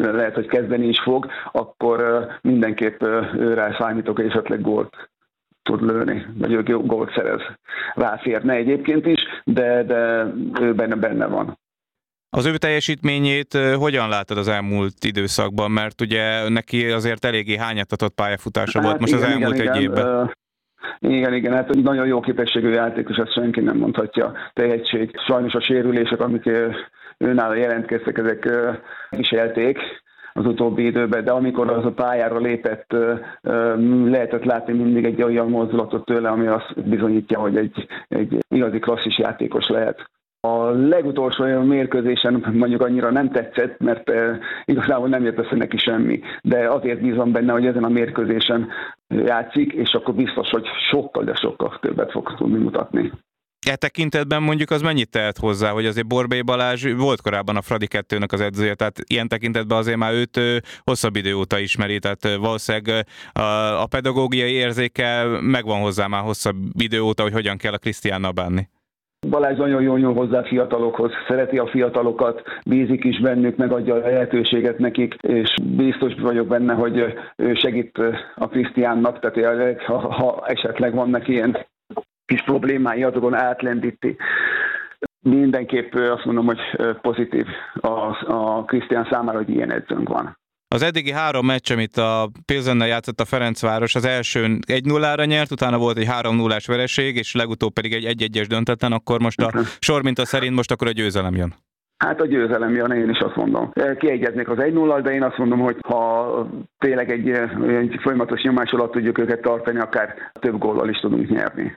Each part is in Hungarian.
lehet, hogy kezdeni is fog, akkor mindenképp őre számítok, és esetleg gólt tud lőni, vagy ő gólt szerez. Ráférne egyébként is, de ő benne van. Az ő teljesítményét hogyan látod az elmúlt időszakban? Mert ugye neki azért eléggé hányatatott pályafutása volt most az elmúlt egy évben. Igen, hát nagyon jó képességű játékos, ezt senki nem mondhatja. Tehetség. Sajnos a sérülések, amik őnála jelentkeztek, ezek viselték az utóbbi időben, de amikor az a pályára lépett, lehetett látni mindig egy olyan mozdulatot tőle, ami azt bizonyítja, hogy egy igazi klasszis játékos lehet. A legutolsó mérkőzésen mondjuk annyira nem tetszett, mert igazából nem jött össze neki semmi, de azért bízom benne, hogy ezen a mérkőzésen játszik, és akkor biztos, hogy sokkal, de sokkal többet fog tudni mutatni. E tekintetben mondjuk az mennyit tehet hozzá, hogy azért Borbély Balázs volt korábban a Fradi 2-nek az edzője, tehát ilyen tekintetben azért már őt hosszabb idő óta ismeri, tehát valószínűleg a pedagógiai érzéke megvan hozzá már hosszabb idő óta, hogy hogyan kell a Krisztiánnal bánni. Balázs nagyon jól nyúl hozzá a fiatalokhoz, szereti a fiatalokat, bízik is bennük, megadja a lehetőséget nekik, és biztos vagyok benne, hogy ő segít a Krisztiánnak, tehát ha esetleg vannak ilyen kis problémái, azokon átlendíti. Mindenképp azt mondom, hogy pozitív a Krisztián számára, hogy ilyen edzőnk van. Az eddigi 3 meccs, amit a Pilzennel játszott a Ferencváros, az elsőn 1-0-ra nyert, utána volt egy 3-0-ás vereség, és legutóbb pedig egy 1-1-es döntetlen, akkor most a sor minta szerint most akkor a győzelem jön. Hát a győzelem jön, én is azt mondom. Kiegyeznék az 1-0-al, de én azt mondom, hogy ha tényleg egy folyamatos nyomás alatt tudjuk őket tartani, akár több góllal is tudunk nyerni.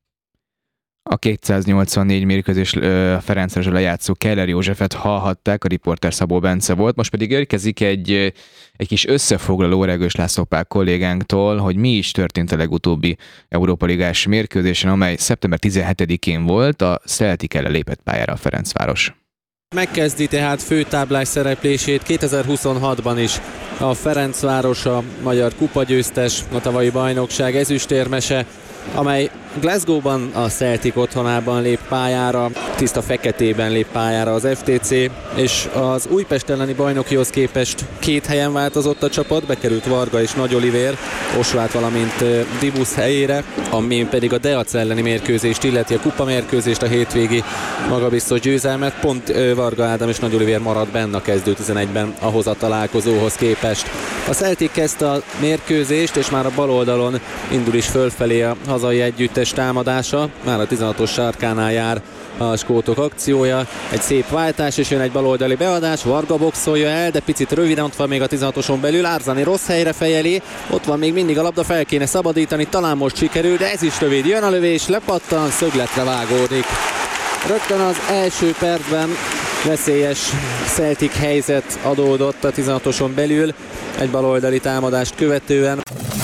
A 284 mérkőzés Ferencvárosra lejátszó Keller Józsefet hallhatták, a riporter Szabó Bence volt. Most pedig érkezik egy kis összefoglaló Regős László Pál kollégánktól, hogy mi is történt a legutóbbi Európa Ligás mérkőzésen, amely szeptember 17-én volt, a Celtic ellen lépett pályára a Ferencváros. Megkezdi tehát főtáblás szereplését 2026-ban is a Ferencváros, a magyar kupagyőztes, a tavalyi bajnokság ezüstérmese, amely Glasgow-ban a Celtic otthonában lép pályára, tiszta feketében lép pályára az FTC, és az Újpest elleni bajnokihoz képest 2 helyen változott a csapat, bekerült Varga és Nagy Olivér, Osvát, valamint Dibusz helyére, ami pedig a Deac elleni mérkőzést illeti, a kupamérkőzést, a hétvégi magabiztos győzelmet, pont Varga Ádám és Nagy Olivér maradt benne a kezdő 11-ben ahhoz a találkozóhoz képest. A Celtic kezdte a mérkőzést, és már a bal oldalon indul is fölfelé a hazai együttes támadása, már a 16-os sarkánál jár a skótok akciója, egy szép váltás, és jön egy baloldali beadás, Varga boxolja el, de picit röviden, ott van még a 16-oson belül, Árzani rossz helyre fejeli, ott van még mindig a labda, fel kéne szabadítani, talán most sikerül, de ez is rövid, jön a lövés, lepattan, szögletre vágódik. Rögtön az első percben veszélyes Celtic helyzet adódott a 16-oson belül, egy baloldali támadást követően.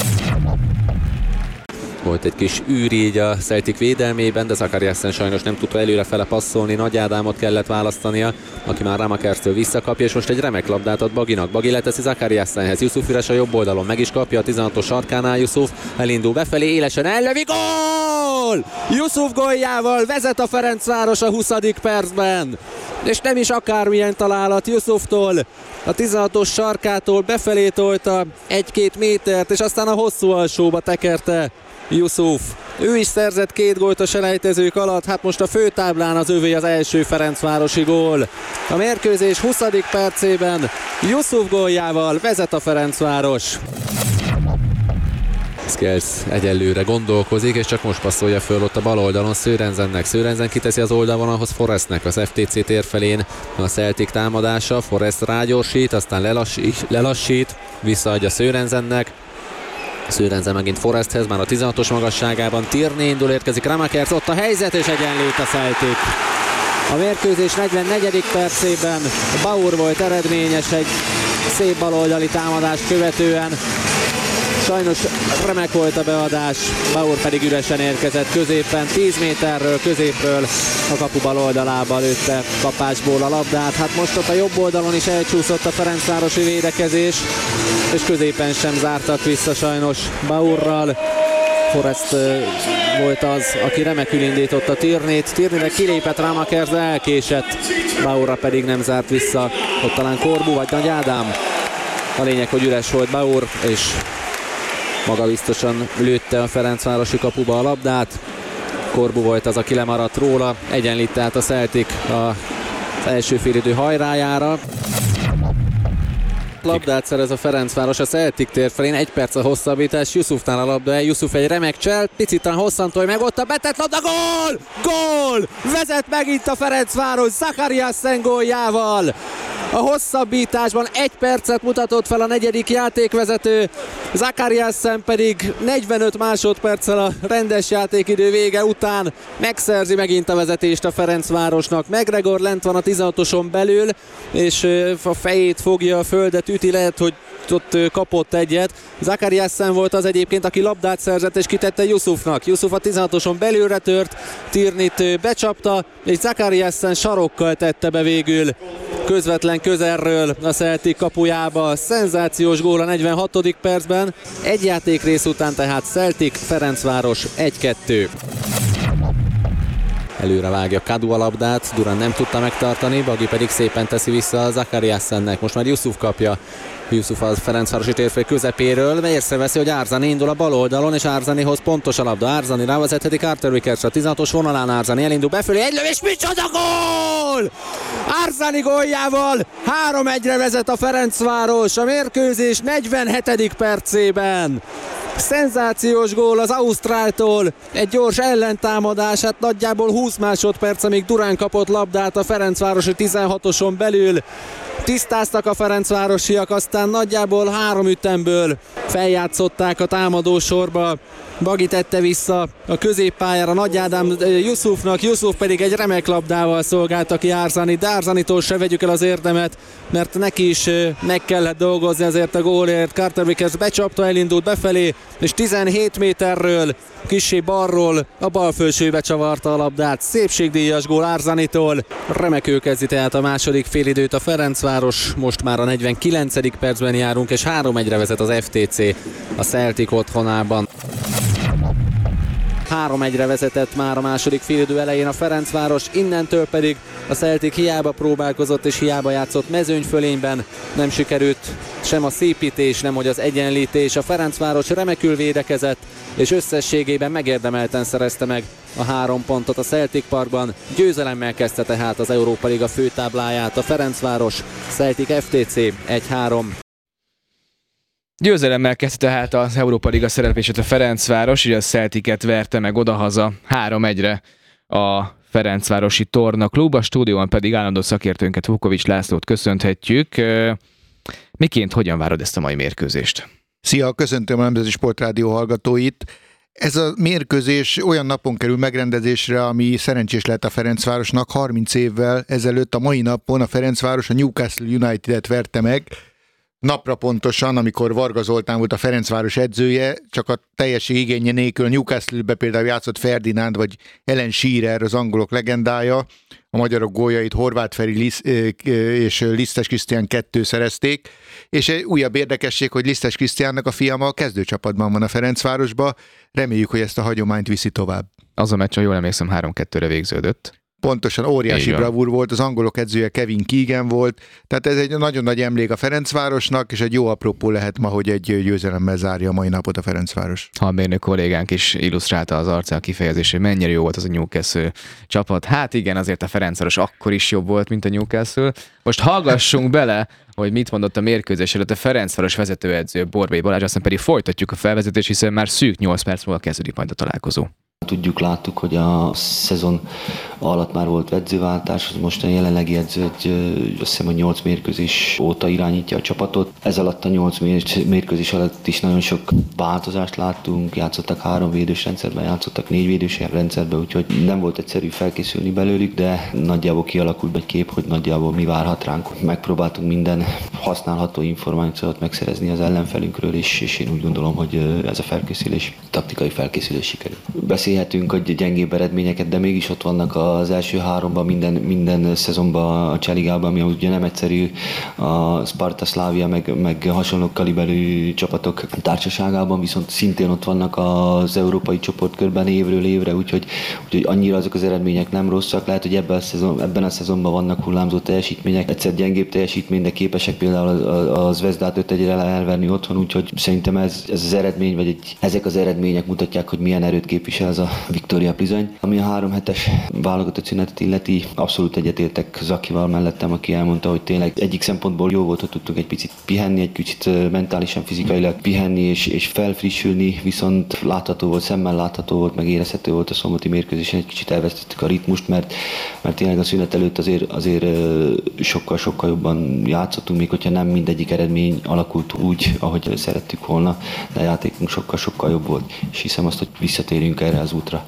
Volt egy kis űr így a Celtic védelmében, de Zakariasen sajnos nem tudta előrefele passzolni, Nagy Ádámot kellett választania, aki már Ramakerstől visszakapja, és most egy remek labdát ad Baginak. Bagi leteszi Zakariasenhez, Yusuf üres a jobb oldalon, meg is kapja a 16-os sarkánál, Yusuf elindul befelé, élesen ellövi, gól! Yusuf góljával vezet a Ferencváros a 20. percben, és nem is akármilyen találat Yusuftól, a 16-os sarkától befelé tolta 1-2 métert, és aztán a hosszú alsóba tekerte Yusuf. Ő is szerzett 2 gólt a selejtezők alatt, hát most a főtáblán az övé az első ferencvárosi gól. A mérkőzés 20. percében Yusuf góljával vezet a Ferencváros. Skels egyelőre gondolkozik, és csak most passzolja föl ott a bal oldalon Sörensennek. Sörensen kiteszi az oldalvonalhoz Forrestnek, az FTC tér felén a Celtic támadása. Forrest rágyorsít, aztán lelassít, visszaadja Sörensennek. Sörensen megint Forresthez, már a 16-os magasságában. Tierney indul, érkezik Ramakers, ott a helyzet, és egyenlít a Celtic. A mérkőzés 44. percében Bauer volt eredményes egy szép baloldali támadást követően. Sajnos remek volt a beadás, Bauer pedig üresen érkezett középen, 10 méterről, középről a kapu bal oldalába lőtte kapásból a labdát. Hát most ott a jobb oldalon is elcsúszott a ferencvárosi védekezés, és középen sem zártak vissza sajnos Bauerral. Forrest volt az, aki remekül indította Tierneyt. Tierneyre kilépett Ramakers, de elkésett. Bauerra pedig nem zárt vissza. Ott talán Korbu vagy Nagy Ádám. A lényeg, hogy üres volt Bauer, és magabiztosan lőtte a ferencvárosi kapuba a labdát. Korbu volt az, aki lemaradt róla. Egyenlít tehát a Celtic az első félidő hajrájára. Labdát szerez a Ferencváros a Celtic tér felén, 1 perc a hosszabbítás, Yusufnál a labda, Yusuf egy remek csel, picit talán hosszantól meg ott a betett labda, gól! Gól! Vezet megint a Ferencváros Zachariasen góljával! A hosszabbításban 1 percet mutatott fel a negyedik játékvezető, Zachariasen pedig 45 másodperccel a rendes játékidő vége után megszerzi megint a vezetést a Ferencvárosnak. McGregor lent van a 16-oson belül, és a fejét fogja a földet, üti, lehet, hogy ott kapott egyet. Zachariasen volt az egyébként, aki labdát szerzett és kitette Yusufnak. Yusuf a 16-oson belülre tört, Tierneyt becsapta, és Zachariasen sarokkal tette be végül közvetlen közelről a Celtic kapujába. Szenzációs gól a 46. percben. Egy játékrész után tehát Celtic, Ferencváros 1-2. Előre vágja Kadu a labdát, Durán nem tudta megtartani, Bagi pedig szépen teszi vissza a Zachariasennek. Most már Yusuf kapja. Yusuf a Ferencvárosi térfél közepéről, észreveszi, hogy Arzani indul a bal oldalon, és Arzanihoz pontos a labda. Arzani rávezetheti Carter Vickersre, a 16-os vonalán Arzani elindul befelé, egy lövés, micsoda gól! Arzani góljával 3-1-re vezet a Ferencváros a mérkőzés 47. percében. Szenzációs gól az ausztráltól, egy gyors ellentámadás, hát nagyjából 20 másodperc, amíg Durán kapott labdát a Ferencvárosi 16-oson belül. Tisztáztak a ferencvárosiak, aztán nagyjából 3 ütemből feljátszották a támadó sorba. Bagi tette vissza a középpályára Nagy Ádám Yusufnak, Yusuf pedig egy remek labdával szolgálta ki Arzanit, de Arzanitól se vegyük el az érdemet, mert neki is meg kellett dolgozni azért a gólért. Carter Vickers becsapta, elindult befelé, és 17 méterről, kissé balról a bal felsőbe csavarta a labdát. Szépségdíjas gól Arzanitól. Remekül kezdi tehát a második félidőt a Ferencváros, most már a 49. percben járunk, és 3-1-re vezet az FTC a Celtic otthonában. 3-1-re vezetett már a második félidő elején a Ferencváros, innentől pedig a Celtic hiába próbálkozott és hiába játszott mezőnyfölényben, nem sikerült sem a szépítés, nem hogy az egyenlítés. A Ferencváros remekül védekezett, és összességében megérdemelten szerezte meg a 3 pontot a Celtic Parkban. Győzelemmel kezdte tehát az Európa Liga főtábláját a Ferencváros. Celtic FTC 1-3. Győzelemmel kezdte tehát az Európa Liga szereplését a Ferencváros, így a Celticet verte meg odahaza 3-1-re a Ferencvárosi Torna Klub, a stúdióban pedig állandó szakértőnket, Vukovics Lászlót köszönhetjük. Miként, hogyan várod ezt a mai mérkőzést? Szia, köszöntöm a Nemzeti Sportrádió hallgatóit. Ez a mérkőzés olyan napon kerül megrendezésre, ami szerencsés lett a Ferencvárosnak. 30 évvel ezelőtt a mai napon a Ferencváros a Newcastle United-et verte meg, napra pontosan, amikor Varga Zoltán volt a Ferencváros edzője, csak a teljesség igénye nélkül a Newcastle-be például játszott Ferdinand vagy Alan Shearer, az angolok legendája. A magyarok góljait Horváth Feri és Lisztes Krisztián 2 szerezték, és egy újabb érdekesség, hogy Lisztes Krisztiánnak a fia ma a kezdőcsapatban van a Ferencvárosba. Reméljük, hogy ezt a hagyományt viszi tovább. Az a meccs, ha jól emlékszem, 3-2-re végződött. Pontosan, óriási bravúr volt, az angolok edzője Kevin Keegan volt, tehát ez egy nagyon nagy emlék a Ferencvárosnak, és egy jó apropó lehet ma, hogy egy győzelemmel zárja a mai napot a Ferencváros. Halmérnök kollégánk is illusztrálta az arcán kifejezés, hogy mennyire jó volt az a Newcastle csapat. Hát igen, azért a Ferencváros akkor is jobb volt, mint a Newcastle. Most hallgassunk bele, hogy mit mondott a mérkőzés előtt a Ferencváros vezetőedző Borbély Balázs, aztán pedig folytatjuk a felvezetést, hiszen már szűk 8 perc múlva kezdődik majd a találkozó. Tudjuk, láttuk, hogy a szezon alatt már volt edzőváltás, az most a jelenlegi edző, azt hiszem, hogy 8 mérkőzés óta irányítja a csapatot. Ez alatt a 8 mérkőzés alatt is nagyon sok változást láttunk, játszottak 3 védős rendszerben, játszottak 4 védős rendszerben, úgyhogy nem volt egyszerű felkészülni belőlük, de nagyjából kialakult egy kép, hogy nagyjából mi várhat ránk. Megpróbáltunk minden használható információt megszerezni az ellenfelünkről, és én úgy gondolom, hogy ez a felkészülés, taktikai felkészülés sikerült. beszélhetünk, hogy gyengébb eredményeket, de mégis ott vannak az első háromban minden szezonban a Cseligában, ami ugye nem egyszerű, a Sparta, Slavia, meg hasonló kaliberű csapatok társaságában, viszont szintén ott vannak az európai csoportkörben évről évre, úgyhogy annyira azok az eredmények nem rosszak. Lehet, hogy ebben a szezonban vannak hullámzó teljesítmények, egyszer gyengébb teljesítmény, de képesek például a Zvezdát 5-1-re elverni otthon, úgyhogy szerintem ez az eredmény, vagy ezek az eredmények mutatják, hogy milyen erőt képvisel ez a Viktória Plzeň. Ami a 3 hetes válogatott szünetet illeti, abszolút egyetértek Zakival mellettem, aki elmondta, hogy tényleg egyik szempontból jó volt, hogy tudtuk egy picit pihenni, egy kicsit mentálisan, fizikailag pihenni és felfrissülni, viszont szemmel látható volt, meg érezhető volt a szombati mérkőzésen, egy kicsit elvesztettük a ritmust, mert tényleg a szünet előtt azért sokkal jobban játszottunk, még hogyha nem mindegyik eredmény alakult úgy, ahogy szerettük volna, de a játékunk sokkal jobb volt, és hiszem azt, hogy visszatérjünk erre az útra.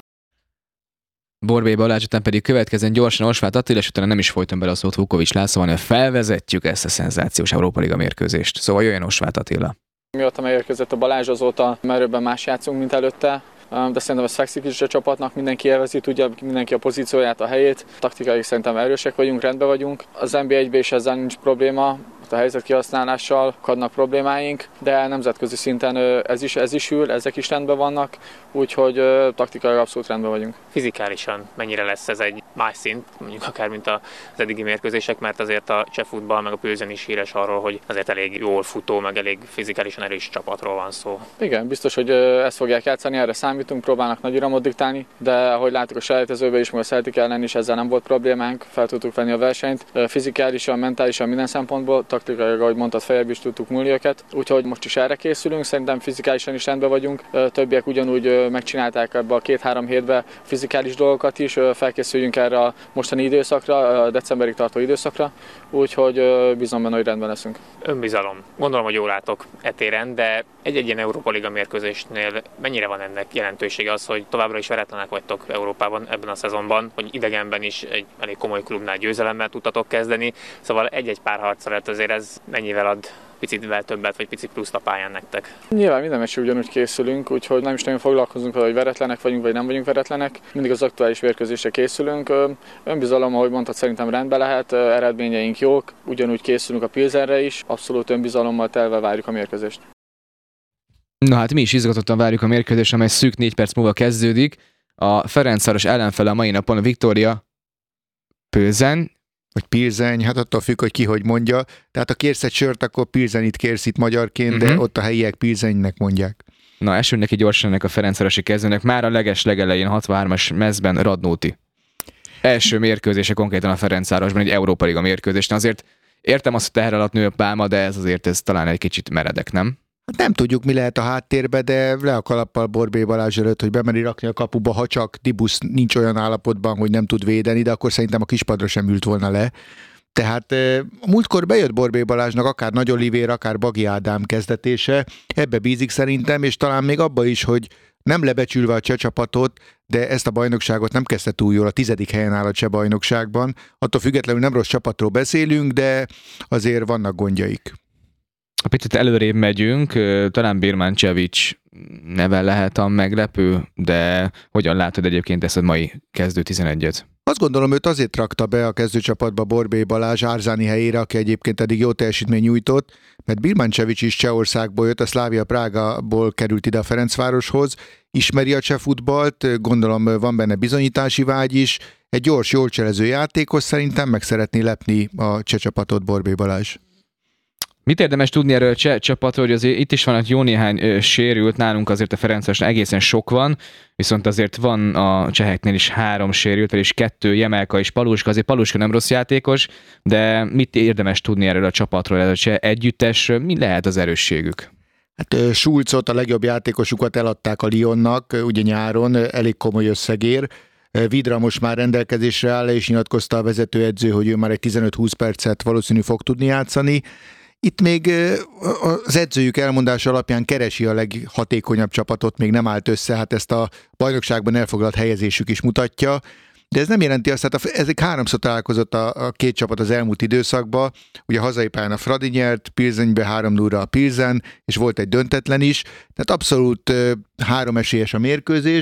Borbély Balázs után pedig következzen gyorsan Osváth Attila, és utána nem is folyton bele a szót Vukovics László, hanem felvezetjük ezt a szenzációs Európa Liga mérkőzést. Szóval jöjjön Osváth Attila. Mióta megérkezett a Balázs, azóta merőbben más játszunk, mint előtte, de szerintem ez fekszik is a csapatnak, mindenki élvezi, tudja mindenki a pozícióját, a helyét. Taktikai szerintem erősek vagyunk, rendben vagyunk. Az NB1-ben is ezzel nincs probléma, a helyzet kihasználással adnak problémáink, de nemzetközi szinten ez is ül, ezek is rendben vannak, úgyhogy taktikai abszolút rendben vagyunk. Fizikálisan mennyire lesz ez egy más szint, mondjuk akár mint az eddigi mérkőzések, mert azért a cseh futball meg a Plzeň is híres arról, hogy azért elég jól futó, meg elég fizikálisan erős csapatról van szó. Igen, biztos, hogy ezt fogják játszani, erre számítunk, próbálnak nagy iramot diktálni, de ahogy láttuk a selejtezőben is, meg a Celtic ellen is ezzel nem volt problémánk, fel tudtuk venni a versenyt, fizikálisan, mentálisan minden szempontból, taktikailag, ahogy mondtad, feljebb is tudtuk múlni őket, úgyhogy most is erre készülünk, szerintem fizikálisan is rendben vagyunk, többiek ugyanúgy megcsinálták ebbe a 2-3 hétben fizikális dolgokat is, felkészüljünk erre a mostani időszakra, a decemberig tartó időszakra, úgyhogy bízom benne, hogy rendben leszünk. Önbizalom. Gondolom, hogy jól látok etéren, de egy ilyen Európa Liga mérkőzésnél mennyire van ennek jelentősége az, hogy továbbra is veretlenek vagytok Európában ebben a szezonban, hogy idegenben is egy elég komoly klubnál győzelemmel tudtatok kezdeni, szóval egy-egy párharc lett azért ez mennyivel ad picitvel többet, vagy picit pluszt a pályán nektek? Nyilván minden meccsre ugyanúgy készülünk, úgyhogy nem is nagyon foglalkozunk vele, hogy veretlenek vagyunk, vagy nem vagyunk veretlenek. Mindig az aktuális mérkőzésre készülünk. Önbizalom, ahogy mondtad, szerintem rendben lehet, eredményeink jók, ugyanúgy készülünk a Pilzenre is, abszolút önbizalommal telve várjuk a mérkőzést. Na hát mi is izgatottan várjuk a mérkőzést, amely szűk 4 perc múlva kezdődik. A Ferencváros ellenfele a mai napon a Viktória Plzeň, vagy Plzeň, hát attól függ, hogy ki hogy mondja. Tehát ha kérsz egy sört, akkor Plzeňit kérsz itt magyarként, de ott a helyiek Plzeňnek mondják. Na, esünk neki gyorsan ennek a Ferencvárosi kezdőnek. Már a legelején 63-as mezben Radnóti. Első mérkőzése konkrétan a Ferencvárosban, egy Európa Liga mérkőzés. Na azért értem azt, hogy teher alatt nő a pálma, de ez talán egy kicsit meredek, nem? Hát nem tudjuk, mi lehet a háttérbe, de le a kalappal Borbély Balázs előtt, hogy bemeri rakni a kapuba, ha csak Dibusz nincs olyan állapotban, hogy nem tud védeni, de akkor szerintem a kispadra sem ült volna le. Tehát múltkor bejött Borbély Balázsnak akár Nagy Olivér, akár Bagi Ádám kezdetése, ebbe bízik szerintem, és talán még abba is, hogy nem lebecsülve a cseh csapatot, de ezt a bajnokságot nem kezdte túl jól, a 10. helyen áll a cseh bajnokságban. Attól függetlenül nem rossz csapatról beszélünk, de azért vannak gondjaik. A picit előrébb megyünk, talán Birmancevic neve lehet a meglepő, de hogyan látod egyébként ezt a mai kezdő 11-et? Azt gondolom, őt azért rakta be a kezdőcsapatba Borbély Balázs Árzáni helyére, aki egyébként eddig jó teljesítmény nyújtott, mert Birmancevic is Csehországból jött, a Slavia Prágából került ide a Ferencvároshoz, ismeri a cseh futballt, gondolom van benne bizonyítási vágy is, egy gyors, jól cselező játékos, szerintem meg szeretné lepni a cseh csapatot Borbély Balázs. Mit érdemes tudni erről a cseh csapatról, hogy azért itt is van jó néhány sérült, nálunk azért a Ferencvárosnál egészen sok van, viszont azért van a cseheknél is 3 sérült, és 2 Jemelka és Paluska, azért Paluska nem rossz játékos, de mit érdemes tudni erről a csapatról, ez a cseh együttes, mi lehet az erősségük? Hát Schulzot, a legjobb játékosukat eladták a Lyonnak, ugye nyáron, elég komoly összegér. Vidra most már rendelkezésre áll, és nyilatkozta a vezetőedző, hogy ő már egy 15-20 percet valószínű fog tudni játszani. Itt még az edzőjük elmondása alapján keresi a leghatékonyabb csapatot, még nem állt össze, hát ezt a bajnokságban elfoglalt helyezésük is mutatja, de ez nem jelenti azt, hát ezek 3-szor találkozott a két csapat az elmúlt időszakban, ugye hazai pályán a Fradi nyert, Plzeňbe 3-0-ra a Plzeň, és volt egy döntetlen is, tehát abszolút 3 esélyes a mérkőzés.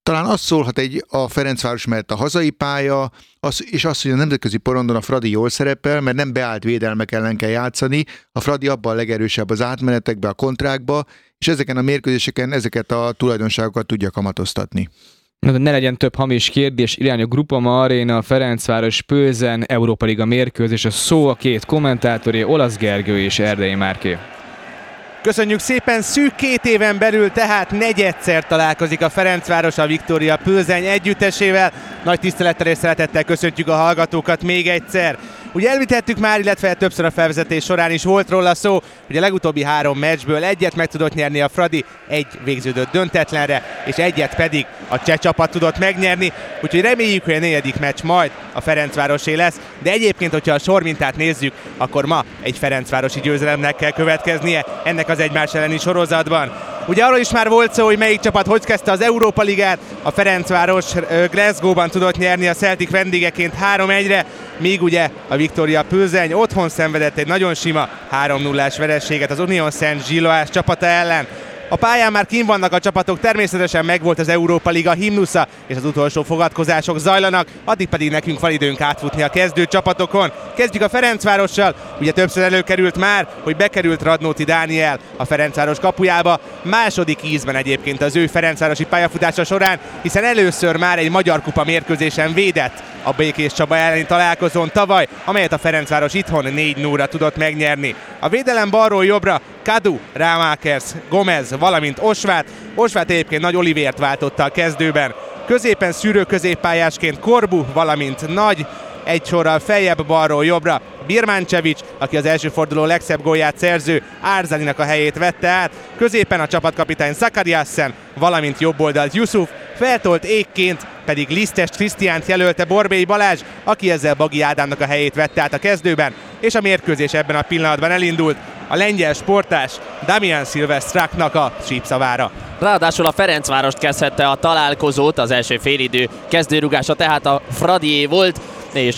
Talán az szólhat a Ferencváros mellett a hazai pálya, és az, hogy a nemzetközi porondon a Fradi jól szerepel, mert nem beállt védelmek ellen kell játszani, a Fradi abban a legerősebb az átmenetekbe, a kontrákba, és ezeken a mérkőzéseken ezeket a tulajdonságokat tudja kamatoztatni. Ne legyen több hamis kérdés, irány a Groupama Arena, Ferencváros Plzen, Európa Liga mérkőzés, a szó a két kommentátoré, Olasz Gergő és Erdei Márké. Köszönjük szépen, szűk 2 éven belül tehát negyedszer találkozik a Ferencváros a Viktória Plzen együttesével. Nagy tisztelettel és szeretettel köszöntjük a hallgatókat még egyszer. Ugye elvitettük már, illetve többször a felvezetés során is volt róla szó, hogy a legutóbbi 3 meccsből egyet meg tudott nyerni a Fradi, egy végződött döntetlenre, és egyet pedig a cseh csapat tudott megnyerni, úgyhogy reméljük, hogy a 4. meccs majd a Ferencvárosé lesz, de egyébként, hogyha a sormintát nézzük, akkor ma egy ferencvárosi győzelemnek kell következnie ennek az egymás elleni sorozatban. Ugye arról is már volt szó, hogy melyik csapat hogy kezdte az Európa Ligát, a Ferencváros Glasgow-ban tudott nyerni a Celtic vendégeként 3-1-re, míg ugye a Viktória Plzen otthon szenvedett egy nagyon sima 3-0-ás vereséget az Union Saint-Gilloise csapata ellen. A pályán már kint vannak a csapatok, természetesen megvolt az Európa Liga himnusza, és az utolsó fogadkozások zajlanak, addig pedig nekünk van időnk átfutni a kezdő csapatokon. Kezdjük a Ferencvárossal, ugye többször előkerült már, hogy bekerült Radnóti Dániel a Ferencváros kapujába, második ízben egyébként az ő ferencvárosi pályafutása során, hiszen először már egy magyar kupa mérkőzésen védett a Békés Csaba elleni találkozón tavaly, amelyet a Ferencváros itthon 4-0-ra tudott megnyerni. A védelem balról jobbra Kadu, Rámákers, Gomez, valamint Osvát. Osvát egyébként Nagy Olivért váltotta a kezdőben. Középen szűrő középpályásként Korbu, valamint Nagy. Egy sorral feljebb balról jobbra Birmancevic, aki az első forduló legszebb gólját szerző Árzalinak a helyét vette át. Középen a csapatkapitány Zakariassen, valamint jobb oldalt Yusuf. Feltolt égként pedig Lisztes Krisztiánt jelölte Borbély Balázs, aki ezzel Bagi Ádámnak a helyét vette át a kezdőben, és a mérkőzés ebben a pillanatban elindult a lengyel sportás Damian Silvestraknak a sípszavára. Ráadásul a Ferencvárost kezdhette a találkozót, az első félidő kezdőrugása tehát a Fradié volt, és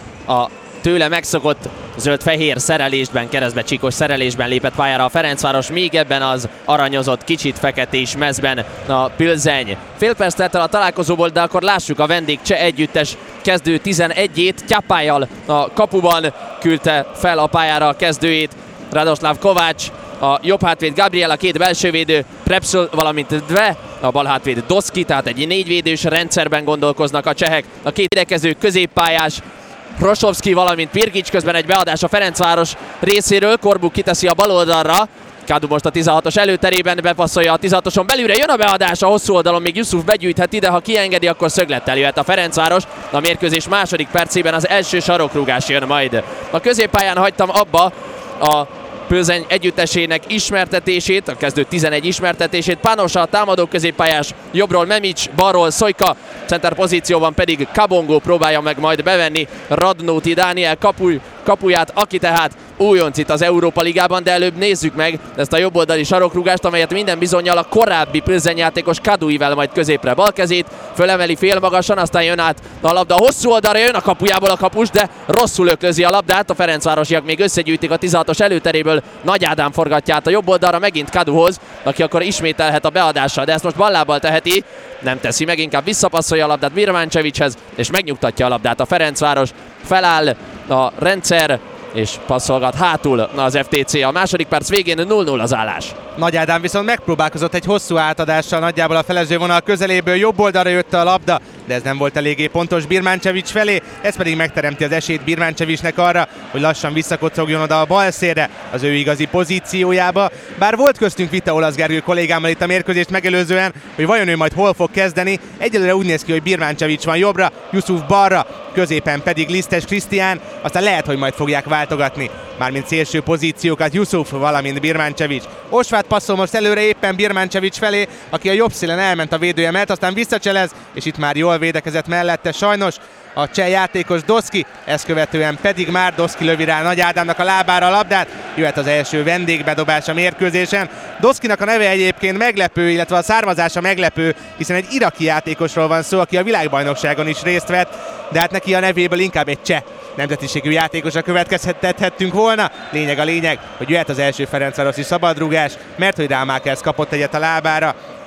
a tőle megszokott zöld-fehér szerelésben, keresztbe csíkos szerelésben lépett pályára a Ferencváros, még ebben az aranyozott, kicsit feketés mezben a Plzeň. Fél perc telt el a találkozóból, de akkor lássuk a vendég cseh együttes kezdő 11-ét. Tyapájjal a kapuban küldte fel a pályára a kezdőjét Radoslav Kovács, a jobb hátvéd Gabriel, a két belsővédő Prepsl, valamint Dve, a bal hátvéd Doszki, tehát egy 4 védős rendszerben gondolkoznak a csehek. A két védekező középpályás Hrosovszki, valamint Pirgics, közben egy beadás a Ferencváros részéről, Korbu kiteszi a bal oldalra, Kadu most a 16-os előterében bepasszolja a 16-oson belülre, jön a beadás a hosszú oldalon, még Yusuf begyűjtheti, de ha kiengedi, akkor szöglettel jöhet a Ferencváros. A mérkőzés második percében az első sarokrúgás jön majd. A középpályán hagytam abba a Plzeň együttesének ismertetését, a kezdő 11 ismertetését. Panosa, a támadó középpályás, jobbról Memics, balról Szojka, center pozícióban pedig Kabongó próbálja meg majd bevenni Radnóti Dániel kapuját, aki tehát újonc itt az Európa Ligában, de előbb nézzük meg ezt a jobboldali sarokrúgást, amelyet minden bizonnyal a korábbi Plzeň játékos Kaduivel majd középre balkezét, fölemeli félmagasan, aztán jön át a labda hosszú oldalra, jön a kapujából a kapus, de rosszul öklözi a labdát, a ferencvárosiak még összegyűjtik a 16-os előteréből, Nagy Ádám forgatja át a jobb oldalra megint Kaduhoz, aki akkor ismételhet a beadással, de ezt most ballábbal teheti, nem teszi meg, inkább visszapasszolja a labdát Birmancevicshez, és megnyugtatja a labdát a Ferencváros, feláll a rendszer, és passzolgat hátul az FTC. A második perc végén 0-0 az állás. Nagy Ádám viszont megpróbálkozott egy hosszú átadással nagyjából a felező vonal közeléből, jobb oldalra jött a labda, de ez nem volt eléggé pontos Birmancevic felé, ez pedig megteremti az esélyt Birmancevicnek arra, hogy lassan visszakocogjon oda a bal szélre, az ő igazi pozíciójába. Bár volt köztünk vita Olasz Gergő kollégámmal itt a mérkőzést megelőzően, hogy vajon ő majd hol fog kezdeni. Egyelőre úgy néz ki, hogy Birmancevic van jobbra, Yusuf balra, középen pedig Lisztes Krisztián, aztán lehet, hogy majd fogják váltogatni, mármint szélső pozíciókat Yusuf, valamint Birmancevic. Osvát passzol most előre éppen Birmancevic felé, aki a jobb szélen elment a védője mellett, aztán visszacselez, és itt már jól védekezett mellette sajnos a cseh játékos Doszki, ezt követően pedig már Doszki lövi rá Nagy Ádámnak a lábára a labdát, jöhet az első vendégbedobás a mérkőzésen. Doszkinak a neve egyébként meglepő, illetve a származása meglepő, hiszen egy iraki játékosról van szó, aki a világbajnokságon is részt vett, de hát neki a nevéből inkább egy cseh nemzetiségű játékosra következtethettünk volna. Lényeg, hogy jöhet az első ferencvárosi szabadrúgás, mert hogy Rámákers kapott egyet a lábára,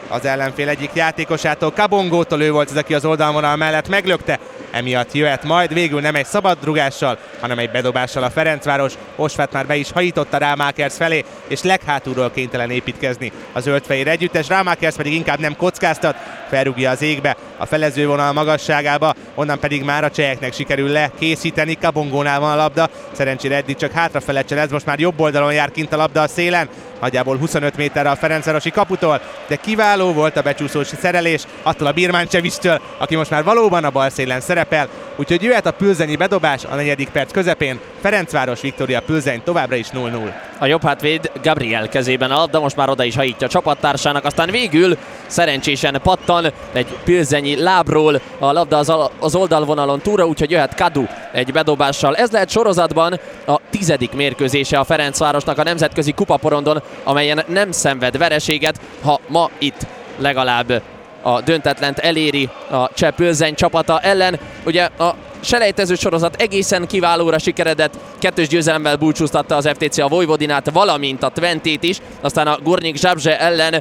az ellenfél egyik játékosától, Kabongótól, ő volt az, aki az oldalvonal mellett meglökte, emiatt jöhet majd végül nem egy szabad rugással, hanem egy bedobással a Ferencváros. Osvát már be is hajította Rámákersz felé, és leghátulról kénytelen építkezni a zöldfehér együttes. Rámákersz pedig inkább nem kockáztat, felrúgja az égbe, a felezővonal magasságába, onnan pedig már a cseheknek sikerül lekészíteni. Kabongónál van a labda, szerencsére eddig csak hátrafele ez most már jobb oldalon jár kint a labda a szélen, nagyjából 25 méterre a ferencvárosi kaputól, de kiváló volt a becsúszós szerelés attól a Birmancsevistől, aki most már valóban a bal szélen szerepel, úgyhogy jöhet a Plzeni bedobás a 4. perc közepén. Ferencváros Viktória Plzeň továbbra is 0-0. A jobb hátvéd Gabriel kezében a labda, most már oda is hajítja a csapattársának, aztán végül szerencsésen pattan egy plzeņi lábról a labda az oldalvonalon túlra, úgyhogy jöhet Kadu egy bedobással. Ez lehet sorozatban a 10. mérkőzése a Ferencvárosnak a nemzetközi kupaporondon, amelyen nem szenved vereséget, ha ma itt legalább a döntetlent eléri a cseh Plzeň csapata ellen. Ugye a selejtező sorozat egészen kiválóra sikeredett, 2-2 győzelemmel búcsúztatta az FTC a Vojvodinát, valamint a Twentét is, aztán a Górnik Zabrze ellen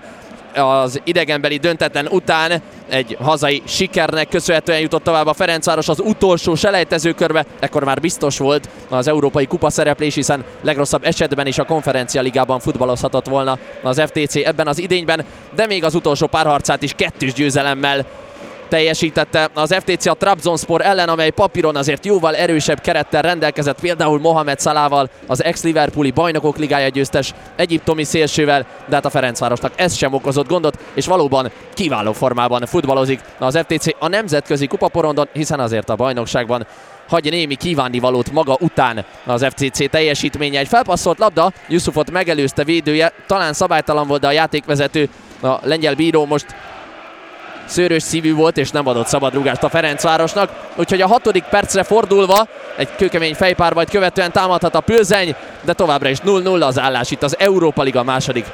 az idegenbeli döntetlen után egy hazai sikernek köszönhetően jutott tovább a Ferencváros az utolsó selejtezőkörbe, ekkor már biztos volt az európai kupa szereplés, hiszen legrosszabb esetben is a Konferencia Ligában futballozhatott volna az FTC ebben az idényben, de még az utolsó párharcát is 2-2 győzelemmel teljesítette az FTC a Trabzonspor ellen, amely papíron azért jóval erősebb kerettel rendelkezett, például Mohamed Salahval, az ex-Liverpooli Bajnokok Ligája győztes egyiptomi szélsővel, de hát a Ferencvárosnak ez sem okozott gondot, és valóban kiváló formában futballozik az FTC a nemzetközi kupaporondon, hiszen azért a bajnokságban hagy némi kívánnivalót maga után az FCC teljesítménye. Egy felpasszolt labda, Yusufot megelőzte védője, talán szabálytalan volt, de a játékvezető, a lengyel bíró most szőrös szívű volt, és nem adott szabadrúgást a Ferencvárosnak, úgyhogy a 6. percre fordulva egy kőkemény fejpárbajt követően támadhat a Plzeň, de továbbra is 0-0 az állás itt az Európa Liga második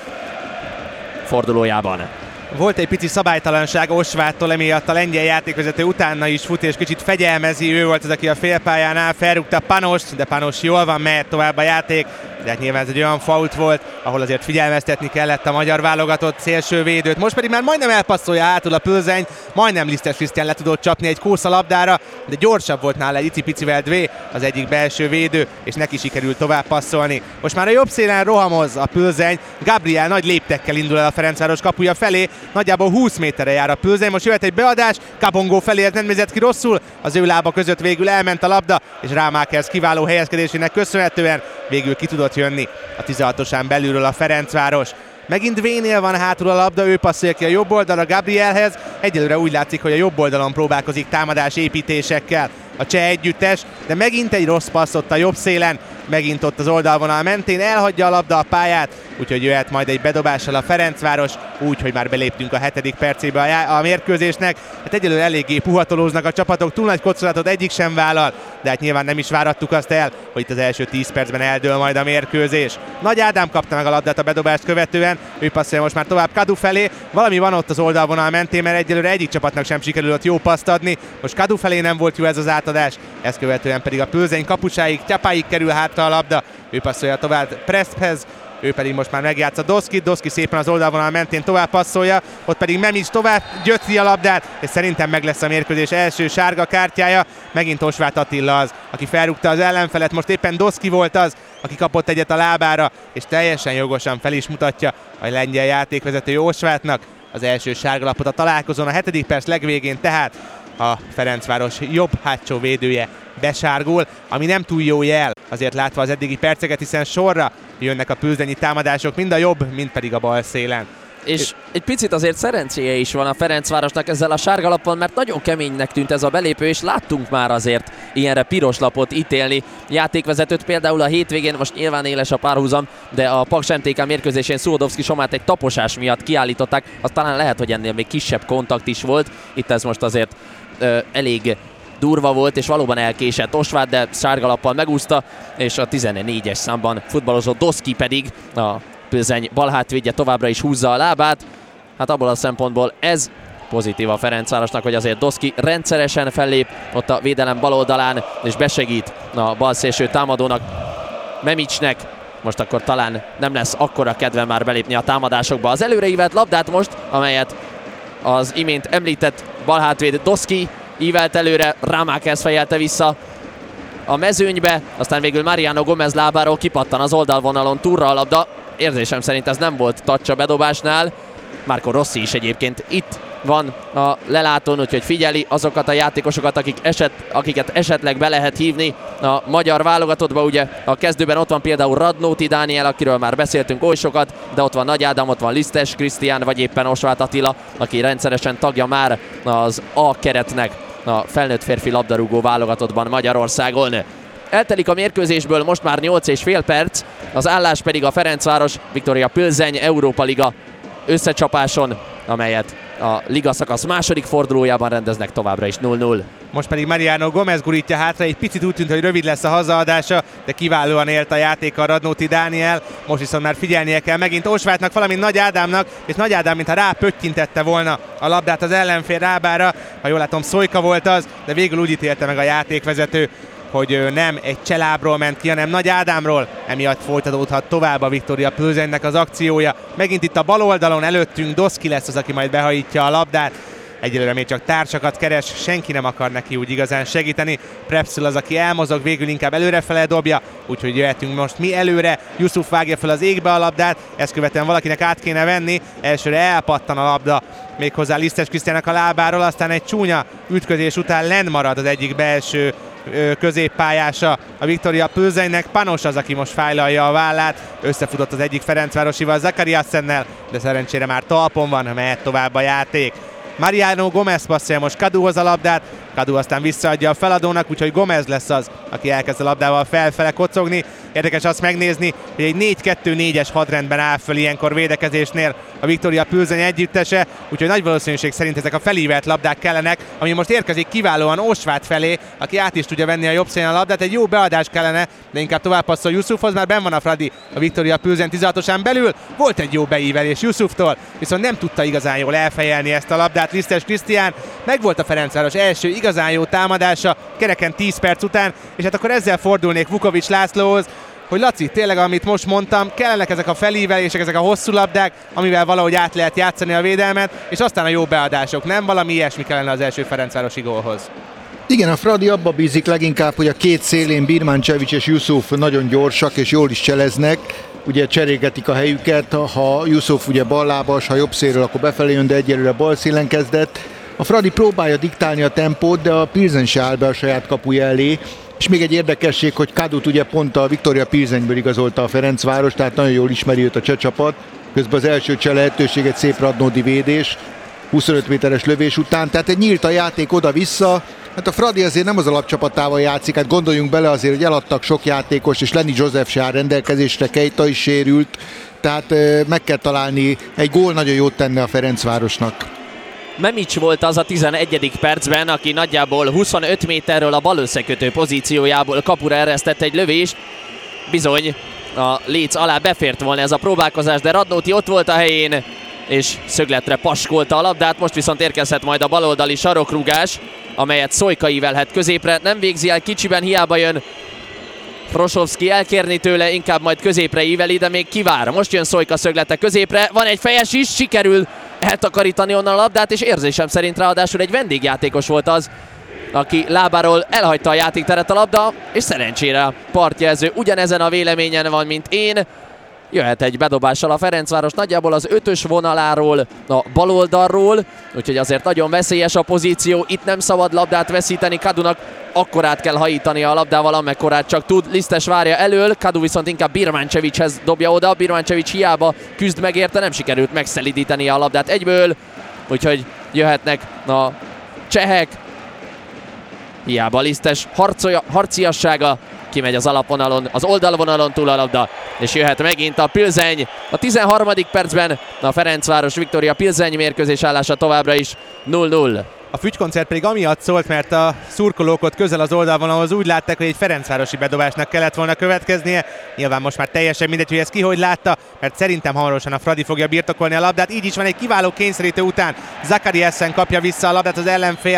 fordulójában. Volt egy pici szabálytalanság Osváttól, emiatt a lengyel játékvezető utána is fut, és kicsit fegyelmezi, ő volt az, aki a félpályánál felrúgta Panost, de Panos jól van, mehet tovább a játék, de hát nyilván ez egy olyan fault volt, ahol azért figyelmeztetni kellett a magyar válogatott szélsővédőt. Most pedig már majdnem elpasszolja hátul a Plzeň, majdnem Lisztes Krisztián le tudott csapni egy kósza labdára, de gyorsabb volt nála egy icipicivel Dvé, az egyik belső védő, és neki sikerült tovább passzolni. Most már a jobb szélen rohamoz a Plzeň, Gabriel nagy léptekkel indul el a Ferencváros kapuja felé, nagyjából 20 méterre jár a Plzeň, most jöhet egy beadás, Kabongó felé nem nézett ki rosszul, az ő lába között végül elment a labda, és Rámákersz kiváló helyezkedésének köszönhetően végül ki tudott jönni a 16-osán belülről a Ferencváros. Megint Vénél van hátul a labda, ő passzolja ki a jobb oldalra Gabrielhez, egyelőre úgy látszik, hogy a jobb oldalon próbálkozik támadás építésekkel a cseh együttes, de megint egy rossz passz ott a jobb szélen, megint ott az oldalvonal mentén, elhagyja a labda a pályát, úgyhogy jöhet majd egy bedobással a Ferencváros, úgy, hogy már beléptünk a 7. percébe a mérkőzésnek. Hát egyelőre eléggé puhatolóznak a csapatok, túl nagy kockázatot egyik sem vállal, de hát nyilván nem is várattuk azt el, hogy itt az első 10 percben eldől majd a mérkőzés. Nagy Ádám kapta meg a labdát a bedobást követően, ő passzolja most már tovább Kadu felé, valami van ott az oldalvonal mentén, mert egyelőre egyik csapatnak sem sikerült jó paszt adni, most Kadu felé nem volt jó ez az átadás, ezt követően pedig a Plzeň kapusáig, Tyapáig kerül hátra a labda, ő passzolja tovább Presthez, ő pedig most már megjátsza Doszki szépen az oldalvonal mentén tovább passzolja, ott pedig Memics tovább gyötri a labdát, és szerintem meg lesz a mérkőzés első sárga kártyája, megint Osvát Attila az, aki felrúgta az ellenfelet, most éppen Doszki volt az, aki kapott egyet a lábára, és teljesen jogosan fel is mutatja a lengyel játékvezető Osvátnak az első sárgalapot a találkozón, a 7. perc legvégén tehát a Ferencváros jobb hátsó védője besárgul, ami nem túl jó jel, azért látva az eddigi perceket, hiszen sorra jönnek a plzeņi támadások, mind a jobb, mind pedig a bal szélen. És egy picit azért szerencséje is van a Ferencvárosnak ezzel a sárgalapon, mert nagyon keménynek tűnt ez a belépő, és láttunk már azért ilyenre piros lapot ítélni játékvezetőt, például a hétvégén, most nyilván éles a párhuzam, de a Paks MTK mérkőzésén Szuhodovszki Somát egy taposás miatt kiállították, az talán lehet, hogy ennél még kisebb kontakt is volt, itt ez most azért elég durva volt, és valóban elkésett Osvát, de sárgalappal megúszta, és a 14-es számban futballozó Doszki pedig a Plzeň balhátvédje továbbra is húzza a lábát. Hát abból a szempontból ez pozitív a Ferencvárosnak, hogy azért Doszki rendszeresen fellép ott a védelem bal oldalán, és besegít a balszélső támadónak, Memicsnek, most akkor talán nem lesz akkora kedve már belépni a támadásokba. Az előreívelt labdát most, amelyet az imént említett balhátvéd Doszki ívelt előre, Rámákez fejelte vissza a mezőnybe, aztán végül Mariano Gomez lábáról kipattan az oldalvonalon túlra a labda. Érzésem szerint ez nem volt touch a bedobásnál. Marco Rossi is egyébként itt van a lelátón, úgyhogy figyeli azokat a játékosokat, akiket esetleg be lehet hívni a magyar válogatottba. Ugye a kezdőben ott van például Radnóti Dániel, akiről már beszéltünk oly sokat, de ott van Nagy Ádám, ott van Lisztes Krisztián, vagy éppen Osváth Attila, aki rendszeresen tagja már az A keretnek a felnőtt férfi labdarúgó válogatottban Magyarországon. Eltelik a mérkőzésből most már 8,5 perc, az állás pedig a Ferencváros Viktoria Plzeň Európa Liga összecsapáson, amelyet a liga szakasz második fordulójában rendeznek, továbbra is 0-0. Most pedig Mariano Gomez gurítja hátra, egy picit úgy tűnt, hogy rövid lesz a hazaadása, de kiválóan élt a játéka Radnóti Dániel. Most viszont már figyelnie kell megint Osváthnak, valamint Nagy Ádámnak, és Nagy Ádám mintha rápöttyintette volna a labdát az ellenfél lábára. Ha jól látom, Szojka volt az, de végül úgy ítélte meg a játékvezető, hogy nem egy cselábról ment ki, hanem Nagy Ádámról. Emiatt folytatódhat tovább a Viktoria Plzeňnek az akciója. Megint itt a bal oldalon előttünk Doszki lesz az, aki majd behajítja a labdát. Egyelőre még csak társakat keres, senki nem akar neki úgy igazán segíteni. Prepszül az, aki elmozog, végül inkább előrefele dobja, úgyhogy jöhetünk most mi előre. Yusuf vágja fel az égbe a labdát, ezt követően valakinek át kéne venni. Elsőre elpattan a labda, méghozzá Lisztes Krisztiának a lábáról, aztán egy csúnya ütközés után lenn marad az egyik belső középpályása a Viktoria Plzeňnek. Panos az, aki most fájlalja a vállát, összefutott az egyik ferencvárosival, Zakariassennel, de szerencsére már talpon van, mehet tovább a játék. Mariano Gomez passzolja most Kaduhoz a labdát, Kadu aztán visszaadja a feladónak, úgyhogy Gomez lesz az, aki elkezd a labdával felfele kocogni. Érdekes azt megnézni, hogy egy 4-2-4-es hadrendben áll föl ilyenkor védekezésnél a Viktoria Plzeň együttese, úgyhogy nagy valószínűség szerint ezek a felívelt labdák kellenek, ami most érkezik kiválóan Osváth felé, aki át is tudja venni a jobb szélén a labdát. Egy jó beadás kellene, de inkább tovább passzol Yusufhoz, már benn van a Fradi a Viktoria Plzeň 16-osán belül. Volt egy jó beívelés Yusuftól, viszont nem tudta igazán jól elfejelni ezt a labdát Lisztes Krisztián. Megvolt a Ferencváros első igazán jó támadása, kereken 10 perc után, és hát akkor ezzel fordulnék Vukovics Lászlóhoz, hogy Laci, tényleg amit most mondtam, kellenek ezek a felívelések, ezek a hosszú labdák, amivel valahogy át lehet játszani a védelmet, és aztán a jó beadások, nem valami ilyesmi kellene az első ferencvárosi gólhoz. Igen, a Fradi abba bízik leginkább, hogy a két szélén Birmancevic és Yusuf nagyon gyorsak és jól is cseleznek, ugye cserélgetik a helyüket, ha Yusuf ugye ballábas, ha jobb szélről, akkor befelé jön, de egyelőre bal szélen kezdett. A Fradi próbálja diktálni a tempót, de a Plzeň se áll be a saját kapuja elé. És még egy érdekesség, hogy Kadut ugye pont a Viktoria Plzeňből igazolta a Ferencváros, tehát nagyon jól ismeri őt a cseh csapat. Közben az első cseh lehetőség egy szép Radnóti védés, 25 méteres lövés után, tehát egy nyílt a játék oda-vissza. Hát a Fradi azért nem az alapcsapatával játszik, hát gondoljunk bele azért, hogy eladtak sok játékos, és Lenny Joseph se áll rendelkezésre, Keita is sérült, tehát meg kell találni, egy gól nagyon jót tenne a Ferencvárosnak. Memics volt az a 11. percben, aki nagyjából 25 méterről a bal összekötő pozíciójából kapura eresztett egy lövést. Bizony a léc alá befért volna ez a próbálkozás, de Radnóti ott volt a helyén, és szögletre paskolta a labdát. Most viszont érkezhet majd a baloldali sarokrúgás, amelyet Szojka ívelhet középre. Nem végzi el kicsiben, hiába jön Frosovski elkérni tőle, inkább majd középre íveli, de még kivár. Most jön Szojka szöglete középre, van egy fejes is, sikerül eltakarítani onnan a labdát, és érzésem szerint ráadásul egy vendégjátékos volt az, aki lábáról elhagyta a játékteret a labda, és szerencsére a partjelző ugyanezen a véleményen van, mint én. Jöhet egy bedobással a Ferencváros nagyjából az 5-ös vonaláról, a baloldalról, úgyhogy azért nagyon veszélyes a pozíció, itt nem szabad labdát veszíteni, Kadunak akkorát kell hajítani a labdával, amekkorát csak tud. Lisztes várja elől, Kadu viszont inkább Birmancevichez dobja oda, Birmancevic hiába küzd meg érte, nem sikerült megszelidíteni a labdát egyből, úgyhogy jöhetnek a csehek. Hiába Lisztes harciassága, kimegy az alapvonalon, az oldalvonalon túl a labda, és jöhet megint a Plzeň. A 13. percben a Ferencváros Viktoria Plzeň mérkőzés állása továbbra is 0-0. A fügykoncert pedig amiatt szólt, mert a szurkolók ott közel az oldalvonalhoz úgy látták, hogy egy ferencvárosi bedobásnak kellett volna következnie. Nyilván most már teljesen mindegy, hogy ezt ki hogy látta, mert szerintem hamarosan a Fradi fogja birtokolni a labdát. Így is van, egy kiváló kényszerítő után Zakariassen kapja vissza a labdát az ellenfél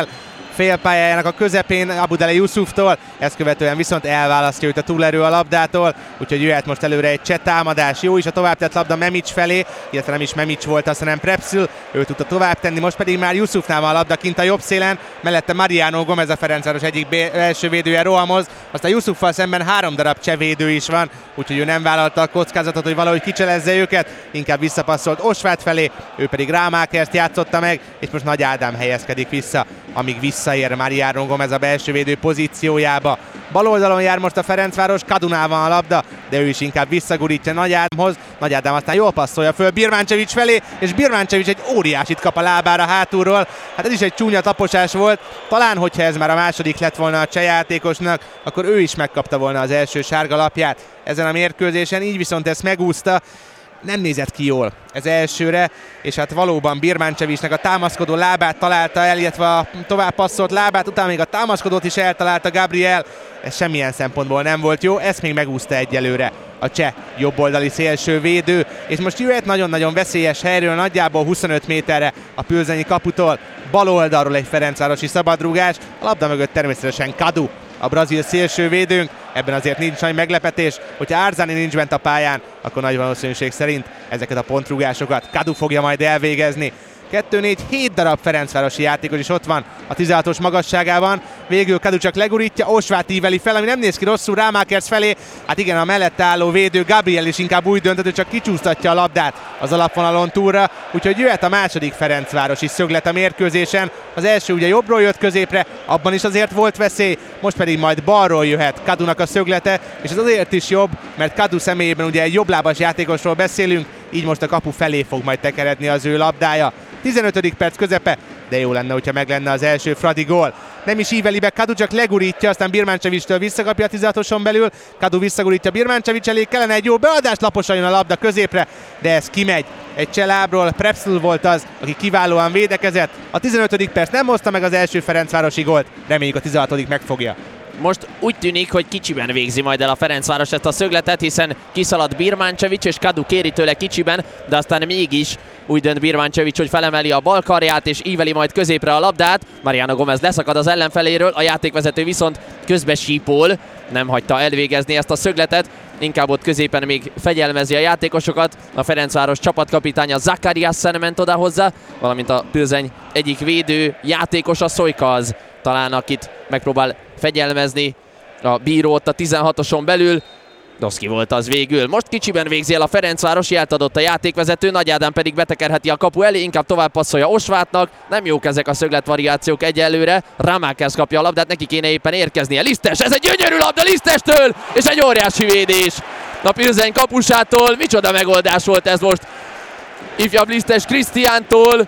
félpályájának a közepén Abudele Yusuftól, ezt követően viszont elválasztja őt a túlerő a labdától, úgyhogy jöhet most előre egy cseh támadás. Jó is a továbbtett labda Memic felé, illetve nem is Memic volt, azt hanem Prepszl, ő tudta tovább tenni, most pedig már Yusufnál van a labda kint a jobb szélen, mellette Mariano Gomez, a Ferencváros egyik első védője rohamoz, aztán Yusuffal szemben 3 darab cseh védő is van, úgyhogy ő nem vállalta a kockázatot, hogy valahogy kicselezze őket, inkább visszapasszolt Osvát felé, ő pedig Rámákerst játszotta meg, és most Nagy Ádám helyezkedik vissza, amíg visszaér Mariano Gomez a belső védő pozíciójába. Bal oldalon jár most a Ferencváros, Kadunál van a labda, de ő is inkább visszagurítja Nagy Ádámhoz. Nagy Ádám aztán jól passzolja föl Birmancevic felé, és Birmancevic egy óriásit kap a lábára hátulról. Hát ez is egy csúnya taposás volt. Talán, hogyha ez már a második lett volna a cseh játékosnak, akkor ő is megkapta volna az első sárga lapját ezen a mérkőzésen, így viszont ezt megúszta. Nem nézett ki jól ez elsőre, és hát valóban Birmancevicnek a támaszkodó lábát találta el, illetve a tovább passzolt lábát, utána még a támaszkodót is eltalálta Gabriel. Ez semmilyen szempontból nem volt jó, ezt még megúszta egyelőre a cseh jobboldali szélső védő, és most jöhet nagyon-nagyon veszélyes helyről, nagyjából 25 méterre a Plzeni kaputól, bal oldalról egy ferencvárosi szabadrúgás, a labda mögött természetesen Kadu, a brazil szélső védőnk, ebben azért nincs nagy meglepetés, hogyha Arzani nincs bent a pályán, akkor nagy valószínűség szerint ezeket a pontrúgásokat Kadu fogja majd elvégezni. 2-4-7 darab ferencvárosi játékos is ott van a 16-os magasságában. Végül Kadu csak legurítja, Osvát íveli fel, ami nem néz ki rosszul Rámákers felé. Hát igen, a mellette álló védő Gabriel is inkább úgy döntött, hogy csak kicsúsztatja a labdát az alapvonalon túlra. Úgyhogy jöhet a második ferencvárosi szöglet a mérkőzésen. Az első ugye jobbról jött középre, abban is azért volt veszély, most pedig majd balról jöhet Kadunak a szöglete, és ez azért is jobb, mert Kadu személyében ugye egy jobblábas játékosról beszélünk, így most a kapu felé fog majd tekeredni az ő labdája. 15. perc közepe, de jó lenne, hogyha meg lenne az első Fradi gól. Nem is íveli be Kadu, csak legurítja, aztán Birmancevictől visszakapja a 16-oson belül. Kadu visszagurítja Birmancevic elé, kellene egy jó beadás, laposan jön a labda középre, de ez kimegy. Egy cseh lábról, Prepszl volt az, aki kiválóan védekezett. A 15. perc nem hozta meg az első ferencvárosi gólt, reméljük a 16. megfogja. Most úgy tűnik, hogy kicsiben végzi majd el a Ferencváros ezt a szögletet, hiszen kiszalad Birmancevic, és Kadu kéri tőle kicsiben, de aztán mégis úgy dönt Birmancevic, hogy felemeli a bal karját, és íveli majd középre a labdát. Mariano Gomez leszakad az ellenfeléről, a játékvezető viszont közbe sípol, nem hagyta elvégezni ezt a szögletet, inkább ott középen még fegyelmezi a játékosokat. A Ferencváros csapatkapitánya Zakariassen ment oda hozzá, valamint a Plzeň egyik védő játékosa, Szojkaz talán, akit megpróbál fegyelmezni a bíró ott a 16-oson belül. Doszki volt az végül. Most kicsiben végzi el a Ferencváros, jelt adott a játékvezető, Nagy Ádám pedig betekerheti a kapu elé, inkább tovább passzolja Osvátnak. Nem jók ezek a szögletvariációk egyelőre. Rámákers kapja a labdát, neki kéne éppen érkeznie. Lisztes, ez egy gyönyörű labda Lisztestől, és egy óriási védés a Plzeň kapusától. Micsoda megoldás volt ez most ifjabb Lisztes Krisztiántól,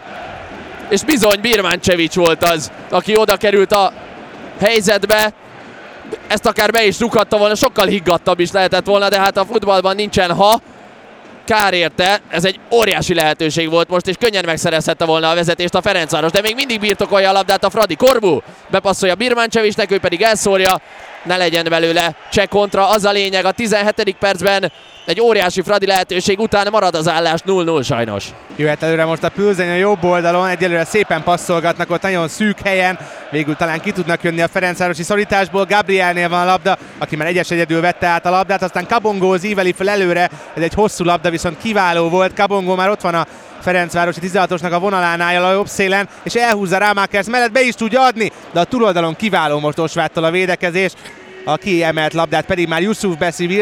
és bizony Birmancevic volt az, aki oda került a helyzetbe. Ezt akár be is rúghatta volna, sokkal higgadtabb is lehetett volna, de hát a futballban nincsen ha. Kár érte, ez egy óriási lehetőség volt most, és könnyen megszerezhette volna a vezetést a Ferencváros, de még mindig birtokolja a labdát a Fradi. Korbu bepasszolja Birmancevicnek, ő pedig elszórja, ne legyen belőle cseh kontra, az a lényeg. A 17. percben egy óriási Fradi lehetőség után marad az állás 0-0 sajnos. Jöhet előre most a Plzeň a jobb oldalon, egyelőre szépen passzolgatnak ott nagyon szűk helyen, végül talán ki tudnak jönni a ferencvárosi szorításból. Gabrielnél van a labda, aki már egyedül vette át a labdát, aztán Kabongóhoz íveli fel előre, ez egy hosszú labda, viszont kiváló volt. Kabongó már ott van a Ferencvárosi 16-osnak a vonalánál a jobb szélen, és elhúzza Rámákers mellett, be is tudja adni, de a túloldalon kiváló most Osváttól a védekezés. A kiemelt labdát pedig már Yusuf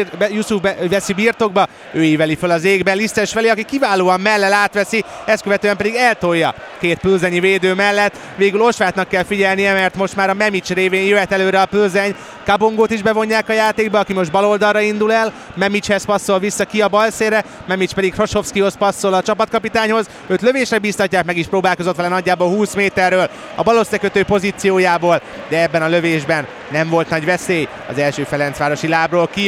veszi birtokba, ő íveli fel az égben Lisztes felé, aki kiválóan mellel átveszi, ezt követően pedig eltolja két plzeņi védő mellett. Végül Osvátnak kell figyelnie, mert most már a Memic révén jöhet előre a Plzeň. Kabongót is bevonják a játékba, aki most baloldalra indul el, Memichez passzol vissza ki a balszélre, Memic pedig Hrosovszkihoz passzol a csapatkapitányhoz, őt lövésre bíztatják, meg is próbálkozott vele nagyjából 20 méterről a balosztekötő pozíciójából, de ebben a lövésben nem volt nagy veszély. Az első ferencvárosi lábról kijött.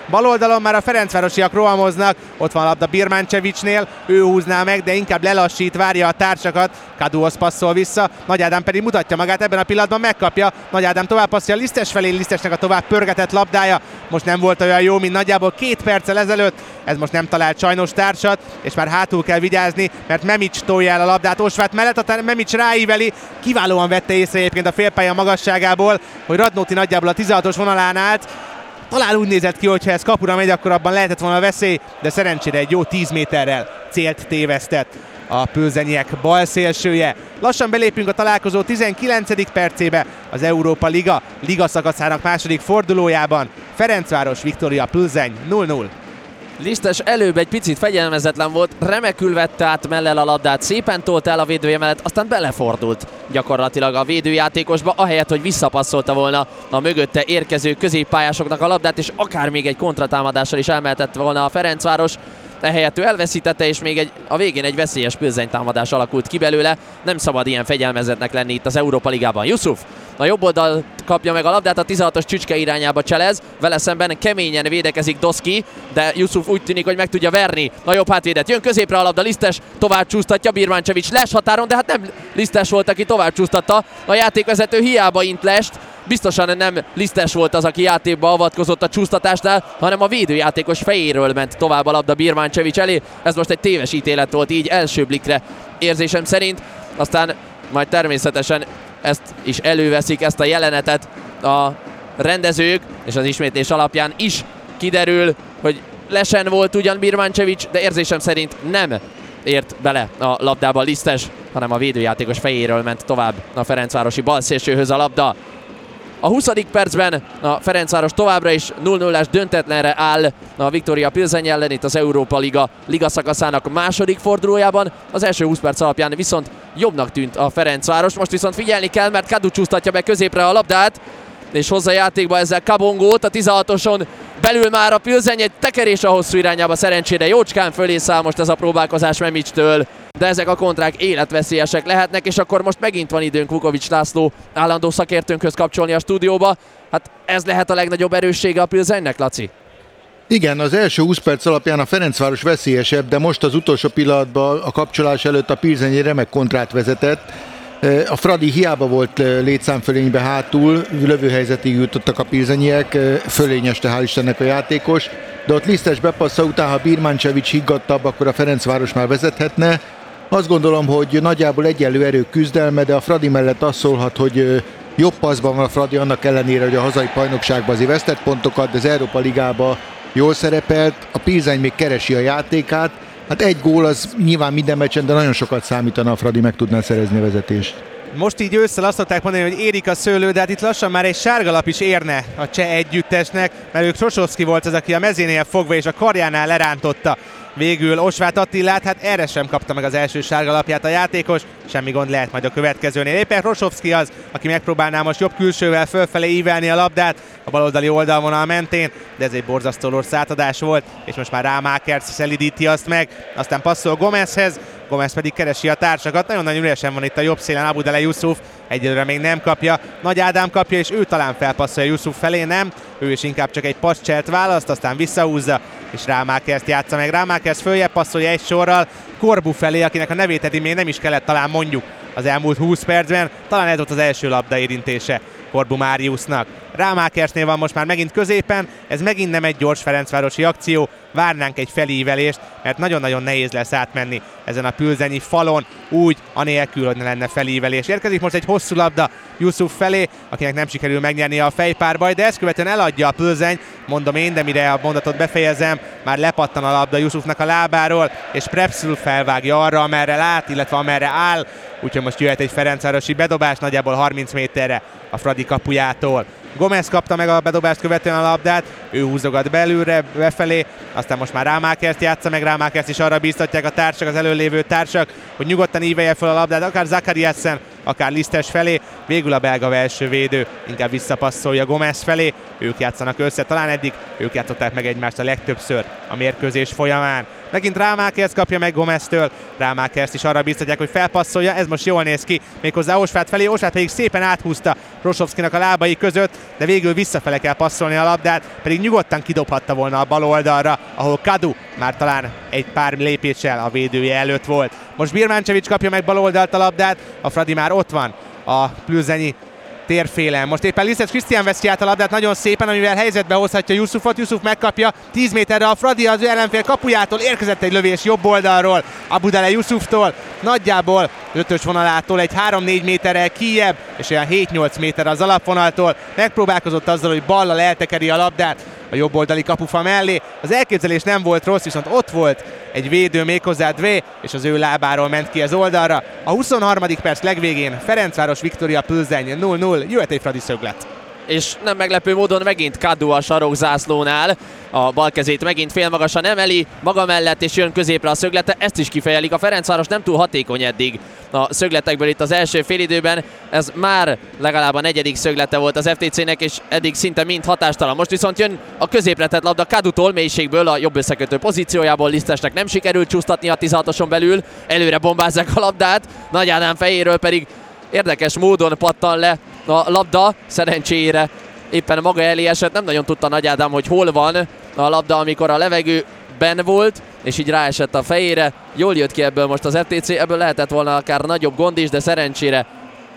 Bal oldalon már a ferencvárosiak rohamoznak, ott van a labda Birmancevicsnél, ő húzná meg, de inkább lelassít, várja a társakat, Kaduhoz passzol vissza, Nagy Ádám pedig mutatja magát, ebben a pillanatban megkapja, Nagy Ádám tovább passzolja Lisztes felé, Lisztesnek a tovább pörgetett labdája, most nem volt olyan jó, mint nagyjából 2 perccel ezelőtt, ez most nem talált sajnos társat, és már hátul kell vigyázni, mert Memics tolja el a labdát Osvát mellett, Memics ráíveli, kiválóan vette észre egyébként a félpálya magasságából, hogy Radnóti nagyjából a 16-os vonalán állt. Talán úgy nézett ki, hogyha ez kapura megy, akkor abban lehetett volna veszély, de szerencsére egy jó 10 méterrel célt tévesztett a pölzenyiek bal szélsője. Lassan belépünk a találkozó 19. percébe az Európa Liga szakaszának második fordulójában. Ferencváros, Viktória Plzeň 0-0. Lisztes előbb egy picit fegyelmezetlen volt, remekül vette át mellel a labdát, szépen tolt el a védője mellett, aztán belefordult gyakorlatilag a védőjátékosba, ahelyett, hogy visszapasszolta volna a mögötte érkező középpályásoknak a labdát, és akár még egy kontratámadással is elmehetett volna a Ferencváros. Ehelyett ő elveszítette, és még a végén egy veszélyes Plzeň támadás alakult ki belőle. Nem szabad ilyen fegyelmezetnek lenni itt az Európa Ligában. Yusuf a jobb oldal kapja meg a labdát, a 16-os Csücske irányába cselez, vele szemben keményen védekezik Doszki, de Yusuf úgy tűnik, hogy meg tudja verni a jobb hátvédet. Jön középre a labda, Lisztes tovább csúsztatja, Birmancevics les határon, de hát nem Lisztes volt, aki tovább csúsztatta. A játékvezető hiába int lest, biztosan nem Lisztes volt az, aki játékba avatkozott a csúsztatásnál, hanem a védőjátékos fejéről ment tovább a labda Birmancevics elé. Ez most egy téves ítélet volt így első blikre érzésem szerint, aztán majd természetesen ezt is előveszik, ezt a jelenetet a rendezők, és az ismétlés alapján is kiderül, hogy lesen volt ugyan Birmancevics, de érzésem szerint nem ért bele a labdába Lisztes, hanem a védőjátékos fejéről ment tovább a ferencvárosi balszélsőhöz a labda. A 20. percben a Ferencváros továbbra is 0-0-ás döntetlenre áll a Viktória Plzeň ellen itt az Európa Liga szakaszának második fordulójában. Az első 20 perc alapján viszont jobbnak tűnt a Ferencváros. Most viszont figyelni kell, mert Kadu csúsztatja be középre a labdát, és hozza játékba ezzel Kabongót. A 16-oson belül már a Plzeň, egy tekerés a hosszú irányába, szerencsére jócskán fölé száll most ez a próbálkozás Memicstől. De ezek a kontrák életveszélyesek lehetnek, és akkor most megint van időnk Vukovics László állandó szakértőnkhöz kapcsolni a stúdióba. Hát ez lehet a legnagyobb erőssége a Plzeňnek, Laci? Igen, az első 20 perc alapján a Ferencváros veszélyesebb, de most az utolsó pillanatban a kapcsolás előtt a Plzeň remek kontrát vezetett. A Fradi hiába volt létszámfölénybe hátul, lövőhelyzetig jutottak a plzenyiek, fölényeste hál' Istennek a játékos, de ott Lisztes bepassza után, ha Birmancevics higgadtabb, akkor a Ferencváros már vezethetne. Azt gondolom, hogy nagyjából egyenlő erők küzdelme, de a Fradi mellett azt szólhat, hogy jobb passzban van a Fradi, annak ellenére, hogy a hazai bajnokságban azért vesztett pontokat, de az Európa Ligában jól szerepelt, a Plzeň még keresi a játékát. Hát egy gól az nyilván minden meccsen, de nagyon sokat számítana, a Fradi meg tudná szerezni a vezetést. Most így ősszel azt szokták mondani, hogy érik a szőlő, de hát itt lassan már egy sárgalap is érne a cseh együttesnek, mert ők Krosowski volt az, aki a mezénél fogva és a karjánál lerántotta végül Osvát Attilát, hát erre sem kapta meg az első sárgalapját a játékos, semmi gond lehet majd a következőnél. Éppen Krosowski az, aki megpróbálná most jobb külsővel fölfelé ívelni a labdát a baloldali oldalvonal mentén, de ez egy borzasztó rossz átadás volt, és most már Rámákerc szelidíti azt meg, aztán passzol Gomezhez, Gomez pedig keresi a társakat, nagyon-nagyon üresen van itt a jobb szélen Abudele Yusuf, egyelőre még nem kapja, Nagy Ádám kapja, és ő talán felpasszolja Yusuf felé, nem, ő is inkább csak egy pascselt választ, aztán visszahúzza, és Rámákerc játsza meg. Rámákerc följebb passzolja egy sorral Korbu felé, akinek a nevét eddig még nem is kellett talán mondjuk az elmúlt 20 percben, talán ez volt az első labda érintése Korbu Máriusznak. Rámákercnél van most már megint középen, ez megint nem egy gyors ferencvárosi akció, várnánk egy felívelést, mert nagyon-nagyon nehéz lesz átmenni ezen a plzenyi falon, úgy, anélkül, hogy ne lenne felívelés. Érkezik most egy hosszú labda Yusuf felé, akinek nem sikerül megnyernie a fejpárbaj, de ezt követően eladja a Plzeň, mondom én, de mire a mondatot befejezem, már lepattan a labda Yusufnak a lábáról, és Prepszl felvágja arra, amerre lát, illetve amerre áll, úgyhogy most jöhet egy ferencvárosi bedobás, nagyjából 30 méterre a Fradi kapujától. Gomez kapta meg a bedobást követően a labdát, ő húzogat belülre, befelé, aztán most már Rámákerc játsza meg, Rámákerc is arra bíztatják a társak, az előlévő társak, hogy nyugodtan ívelje fel a labdát, akár Zakariasen, akár Lisztes felé, végül a belga belső védő inkább visszapasszolja Gomez felé, ők játszanak össze, talán eddig ők játszották meg egymást a legtöbbször a mérkőzés folyamán. Megint Rámákers kapja meg Gomeztől. Rámákerst is arra biztatják, hogy felpasszolja, ez most jól néz ki. Méghozzá Osváth felé, Osváth pedig szépen áthúzta Rosovszkinak a lábai között, de végül visszafele kell passzolni a labdát, pedig nyugodtan kidobhatta volna a bal oldalra, ahol Kadu már talán egy pár lépéssel a védője előtt volt. Most Birmancevic kapja meg bal oldalt a labdát, a Fradi már ott van a plüzenyi térfélen. Most éppen Lisec Krisztián veszi át a labdát nagyon szépen, amivel helyzetbe hozhatja Yusufot. Yusuf megkapja 10 méterre a Fradi az ő ellenfél kapujától, érkezett egy lövés jobb oldalról Abudele Yusuftól, nagyjából 5-ös vonalától egy 3-4 méterrel kijjebb, és olyan 7-8 méter az alapvonaltól. Megpróbálkozott azzal, hogy ballal eltekeri a labdát a jobboldali kapufa mellé. Az elképzelés nem volt rossz, viszont ott volt egy védő, méghozzá Dvé, és az ő lábáról ment ki az oldalra. A 23. perc legvégén Ferencváros Viktória Plzeň 0-0, jöhet egy Fradi szöglet. És nem meglepő módon megint Kadu a sarokzászlónál, a bal kezét megint félmagasan emeli, maga mellett és jön középre a szöglete, ezt is kifejelik. A Ferencváros nem túl hatékony eddig a szögletekből itt az első félidőben, ez már legalább a 4. szöglete volt az FTC-nek, és eddig szinte mind hatástalan. Most viszont jön a középre tett labda Kadutól, mélységből, a jobb összekötő pozíciójából. Lisztesnek nem sikerült csúsztatni a 16-oson belül, előre bombázzák a labdát, Nagy Ádám fejéről pedig érdekes módon pattan le a labda, szerencsére éppen maga elé esett, nem nagyon tudta Nagy Ádám, hogy hol van a labda, amikor a levegőben volt, és így ráesett a fejére. Jól jött ki ebből most az FTC, ebből lehetett volna akár nagyobb gond is, de szerencsére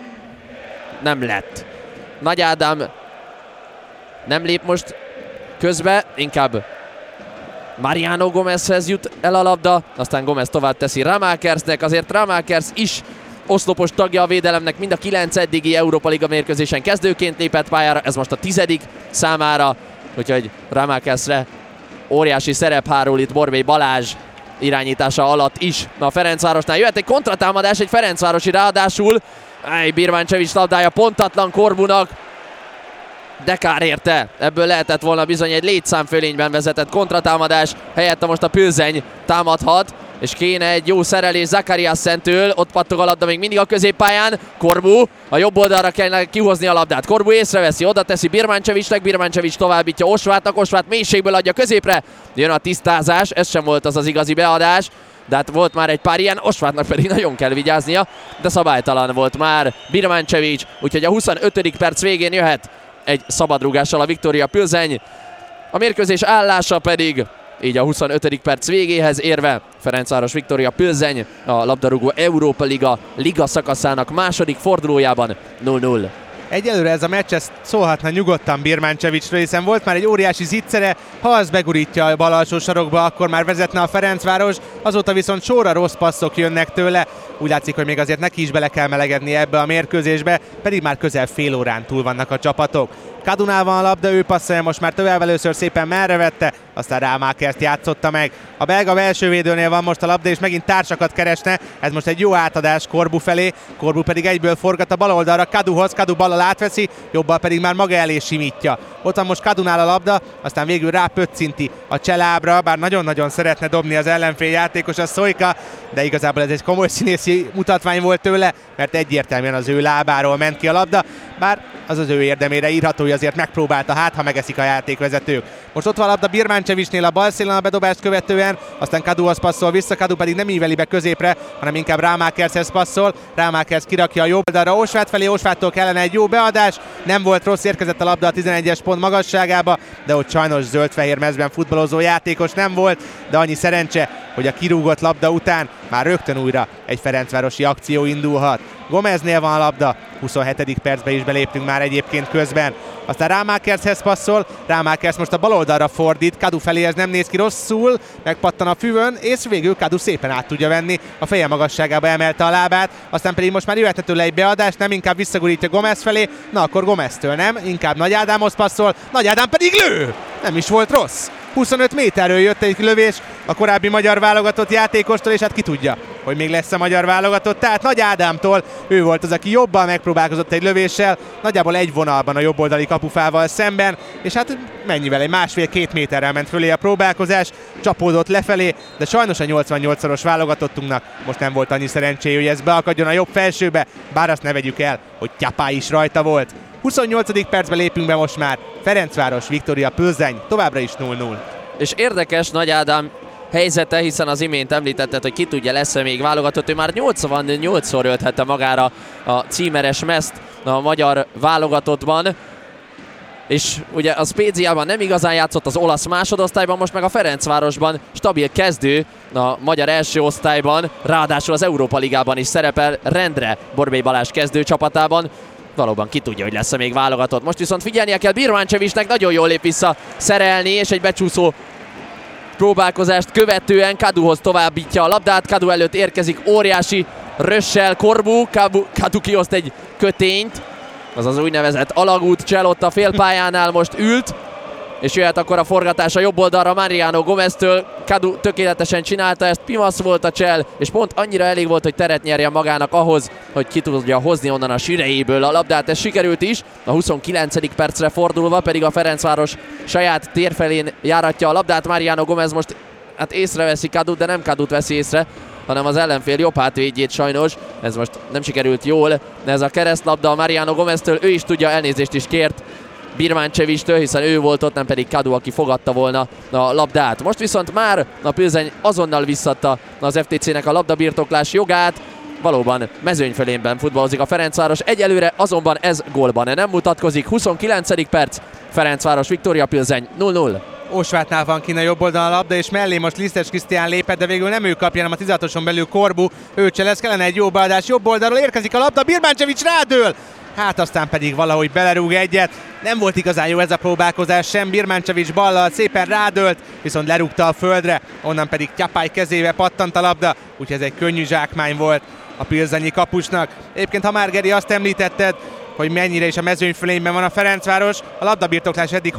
nem lett. Nagy Ádám nem lép most közbe, inkább Mariano Gomezhez jut el a labda, aztán Gomez tovább teszi Rámákersnek, azért Rámákers is oszlopos tagja a védelemnek, mind a 9. eddigi Európa Liga mérkőzésen kezdőként lépett pályára, ez most a 10. számára, úgyhogy Rámákersre óriási szerep hárul itt Borbély Balázs irányítása alatt is. A Ferencvárosnál jöhet egy kontratámadás, egy ferencvárosi ráadásul. Birmancevic labdája pontatlan Korbunak, de kár érte. Ebből lehetett volna bizony egy létszámfölényben vezetett kontratámadás, helyette most a Plzeň támadhat, és kéne egy jó szerelés Zakariassentől, ott pattog a labda még mindig a középpályán, Korbu, a jobb oldalra kellene kihozni a labdát, Korbu észreveszi, oda teszi Birmancevicnek, Birmancevic továbbítja Osváthnak, Osváth mélységből adja középre, jön a tisztázás, ez sem volt az igazi beadás, de hát volt már egy pár ilyen, Osváthnak pedig nagyon kell vigyáznia, de szabálytalan volt már Birmancevic, úgyhogy a 25. perc végén jöhet egy szabadrúgással a Viktória Plzeň, a mérkőzés állása pedig így a 25. perc végéhez érve Ferencváros Viktória Plzeň a labdarúgó Európa Liga szakaszának második fordulójában 0-0. Egyelőre ez a meccs szólhatna nyugodtan Birmancevicről, hiszen volt már egy óriási zicsere, ha az begurítja a bal alsó sarokba, akkor már vezetne a Ferencváros, azóta viszont sorra rossz passzok jönnek tőle, úgy látszik, hogy még azért neki is bele kell melegedni ebbe a mérkőzésbe, pedig már közel fél órán túl vannak a csapatok. Kadunál van a labda, ő passzolja, most már tovább először szépen merre vette, aztán Rámákerst játszotta meg. A belga belsővédőnél van most a labda, és megint társakat keresne, ez most egy jó átadás Korbu felé, Korbu pedig egyből forgat a bal oldalra Kaduhoz, Kadu ballal átveszi, jobbal pedig már maga elé simítja. Ott van most Kadunál a labda, aztán végül rápöccinti a cselábra, bár nagyon-nagyon szeretne dobni az ellenfél játékos, a Szojka, de igazából ez egy komoly színészi mutatvány volt tőle, mert egyértelműen az ő lábáról ment ki a labda, bár az az ő érdemére írható, hogy azért megpróbálta, hát ha megeszik a játékvezetők. Most ott van a labda Birmancevicnél a bal szélen a bedobást követően, aztán Kaduhoz passzol vissza, Kadu pedig nem íveli be középre, hanem inkább Rámákershez passzol, Rámákers kirakja a jobb oldalra Osváth felé, Osváthtól kellene egy jó beadás, nem volt rossz, érkezett a labda a 11-es pont magasságába, de ott sajnos zöld-fehér mezben futballozó játékos nem volt, de annyi szerencse, hogy a kirúgott labda után már rögtön újra egy ferencvárosi akció indulhat. Gomeznél van a labda, 27. percben is beléptünk már egyébként közben. Aztán Rámákershez passzol, Rámákers most a bal oldalra fordít, Kadu felé ez nem néz ki rosszul, megpattan a füvön, és végül Kadu szépen át tudja venni, a feje magasságába emelte a lábát, aztán pedig most már jöhetne tőle egy beadás, nem inkább visszagurítja Gomez felé, na akkor Gomeztől nem, inkább Nagy Ádámhoz passzol, Nagy Ádám pedig lő! Nem is volt rossz! 25 méterről jött egy lövés a korábbi magyar válogatott játékostól, és hát ki tudja, hogy még lesz a magyar válogatott. Tehát Nagy Ádámtól ő volt az, aki jobban megpróbálkozott egy lövéssel, nagyjából egy vonalban a jobboldali kapufával szemben, és hát mennyivel, egy 1,5-2 méterrel ment fölé a próbálkozás, csapódott lefelé, de sajnos a 88-szoros válogatottunknak most nem volt annyi szerencséje, hogy ez beakadjon a jobb felsőbe, bár azt ne vegyük el, hogy Tyapá is rajta volt. 28. percben lépünk be most már. Ferencváros, Viktória Plzeň, továbbra is 0-0. És érdekes, Nagy Ádám helyzete, hiszen az imént említetted, hogy ki tudja, lesz-e még válogatott. Ő már 88-szor ölthette magára a címeres mezt a magyar válogatottban. És ugye a Spéziában nem igazán játszott, az olasz másodosztályban, most meg a Ferencvárosban stabil kezdő a magyar első osztályban, ráadásul az Európa Ligában is szerepel, rendre Borbély Balázs kezdő csapatában. Valóban ki tudja, hogy lesz-e még válogatott. Most viszont figyelnie kell Birmancevicsnek, nagyon jól lép vissza szerelni, és egy becsúszó próbálkozást követően Kaduhoz továbbítja a labdát. Kadu előtt érkezik óriási rössel Corbu, Kadu kioszt egy kötényt, az az úgynevezett alagút csel ott a félpályánál most ült, és jöhet akkor a forgatás a jobb oldalra Mariano Gomeztől. Kadu tökéletesen csinálta ezt, pimasz volt a csel, és pont annyira elég volt, hogy teret nyerjen magának ahhoz, hogy ki tudja hozni onnan a sürejéből a labdát. Ez sikerült is, a 29. percre fordulva pedig a Ferencváros saját térfelén járatja a labdát. Mariano Gomez most hát észreveszi Kadut, de nem Kadut veszi észre, hanem az ellenfél jobb hátvédjét sajnos. Ez most nem sikerült jól, de ez a keresztlabda a Mariano Gomeztől, ő is tudja, elnézést is kért Birmancevicstől, hiszen ő volt ott, nem pedig Kadu, aki fogadta volna a labdát. Most viszont már a Plzeň azonnal visszadta az FTC-nek a labdabirtoklás jogát. Valóban mezőnyfölényben futballozik a Ferencváros, egyelőre azonban ez gólban nem mutatkozik. 29. perc, Ferencváros Viktória, Plzeň 0-0. Ósvátnál van kint a jobb oldalon a labda, és mellé most Lisztes Krisztián lépett, de végül nem ő kapja, hanem a 16-oson belül Corbu. Ő cselez, kellene egy jó beadás, jobb oldalról érkezik a labda, Birmancevics rádől! Hát aztán pedig valahogy belerúg egyet. Nem volt igazán jó ez a próbálkozás sem, Birmancevics ballal szépen rádölt, viszont lerúgta a földre, onnan pedig Tyapály kezébe pattant a labda, úgyhogy ez egy könnyű zsákmány volt a plzeñi kapusnak. Egyébként, ha már Geri azt említetted, hogy mennyire is a mezőnyfölényben van a Ferencváros, a labdabirtoklás eddig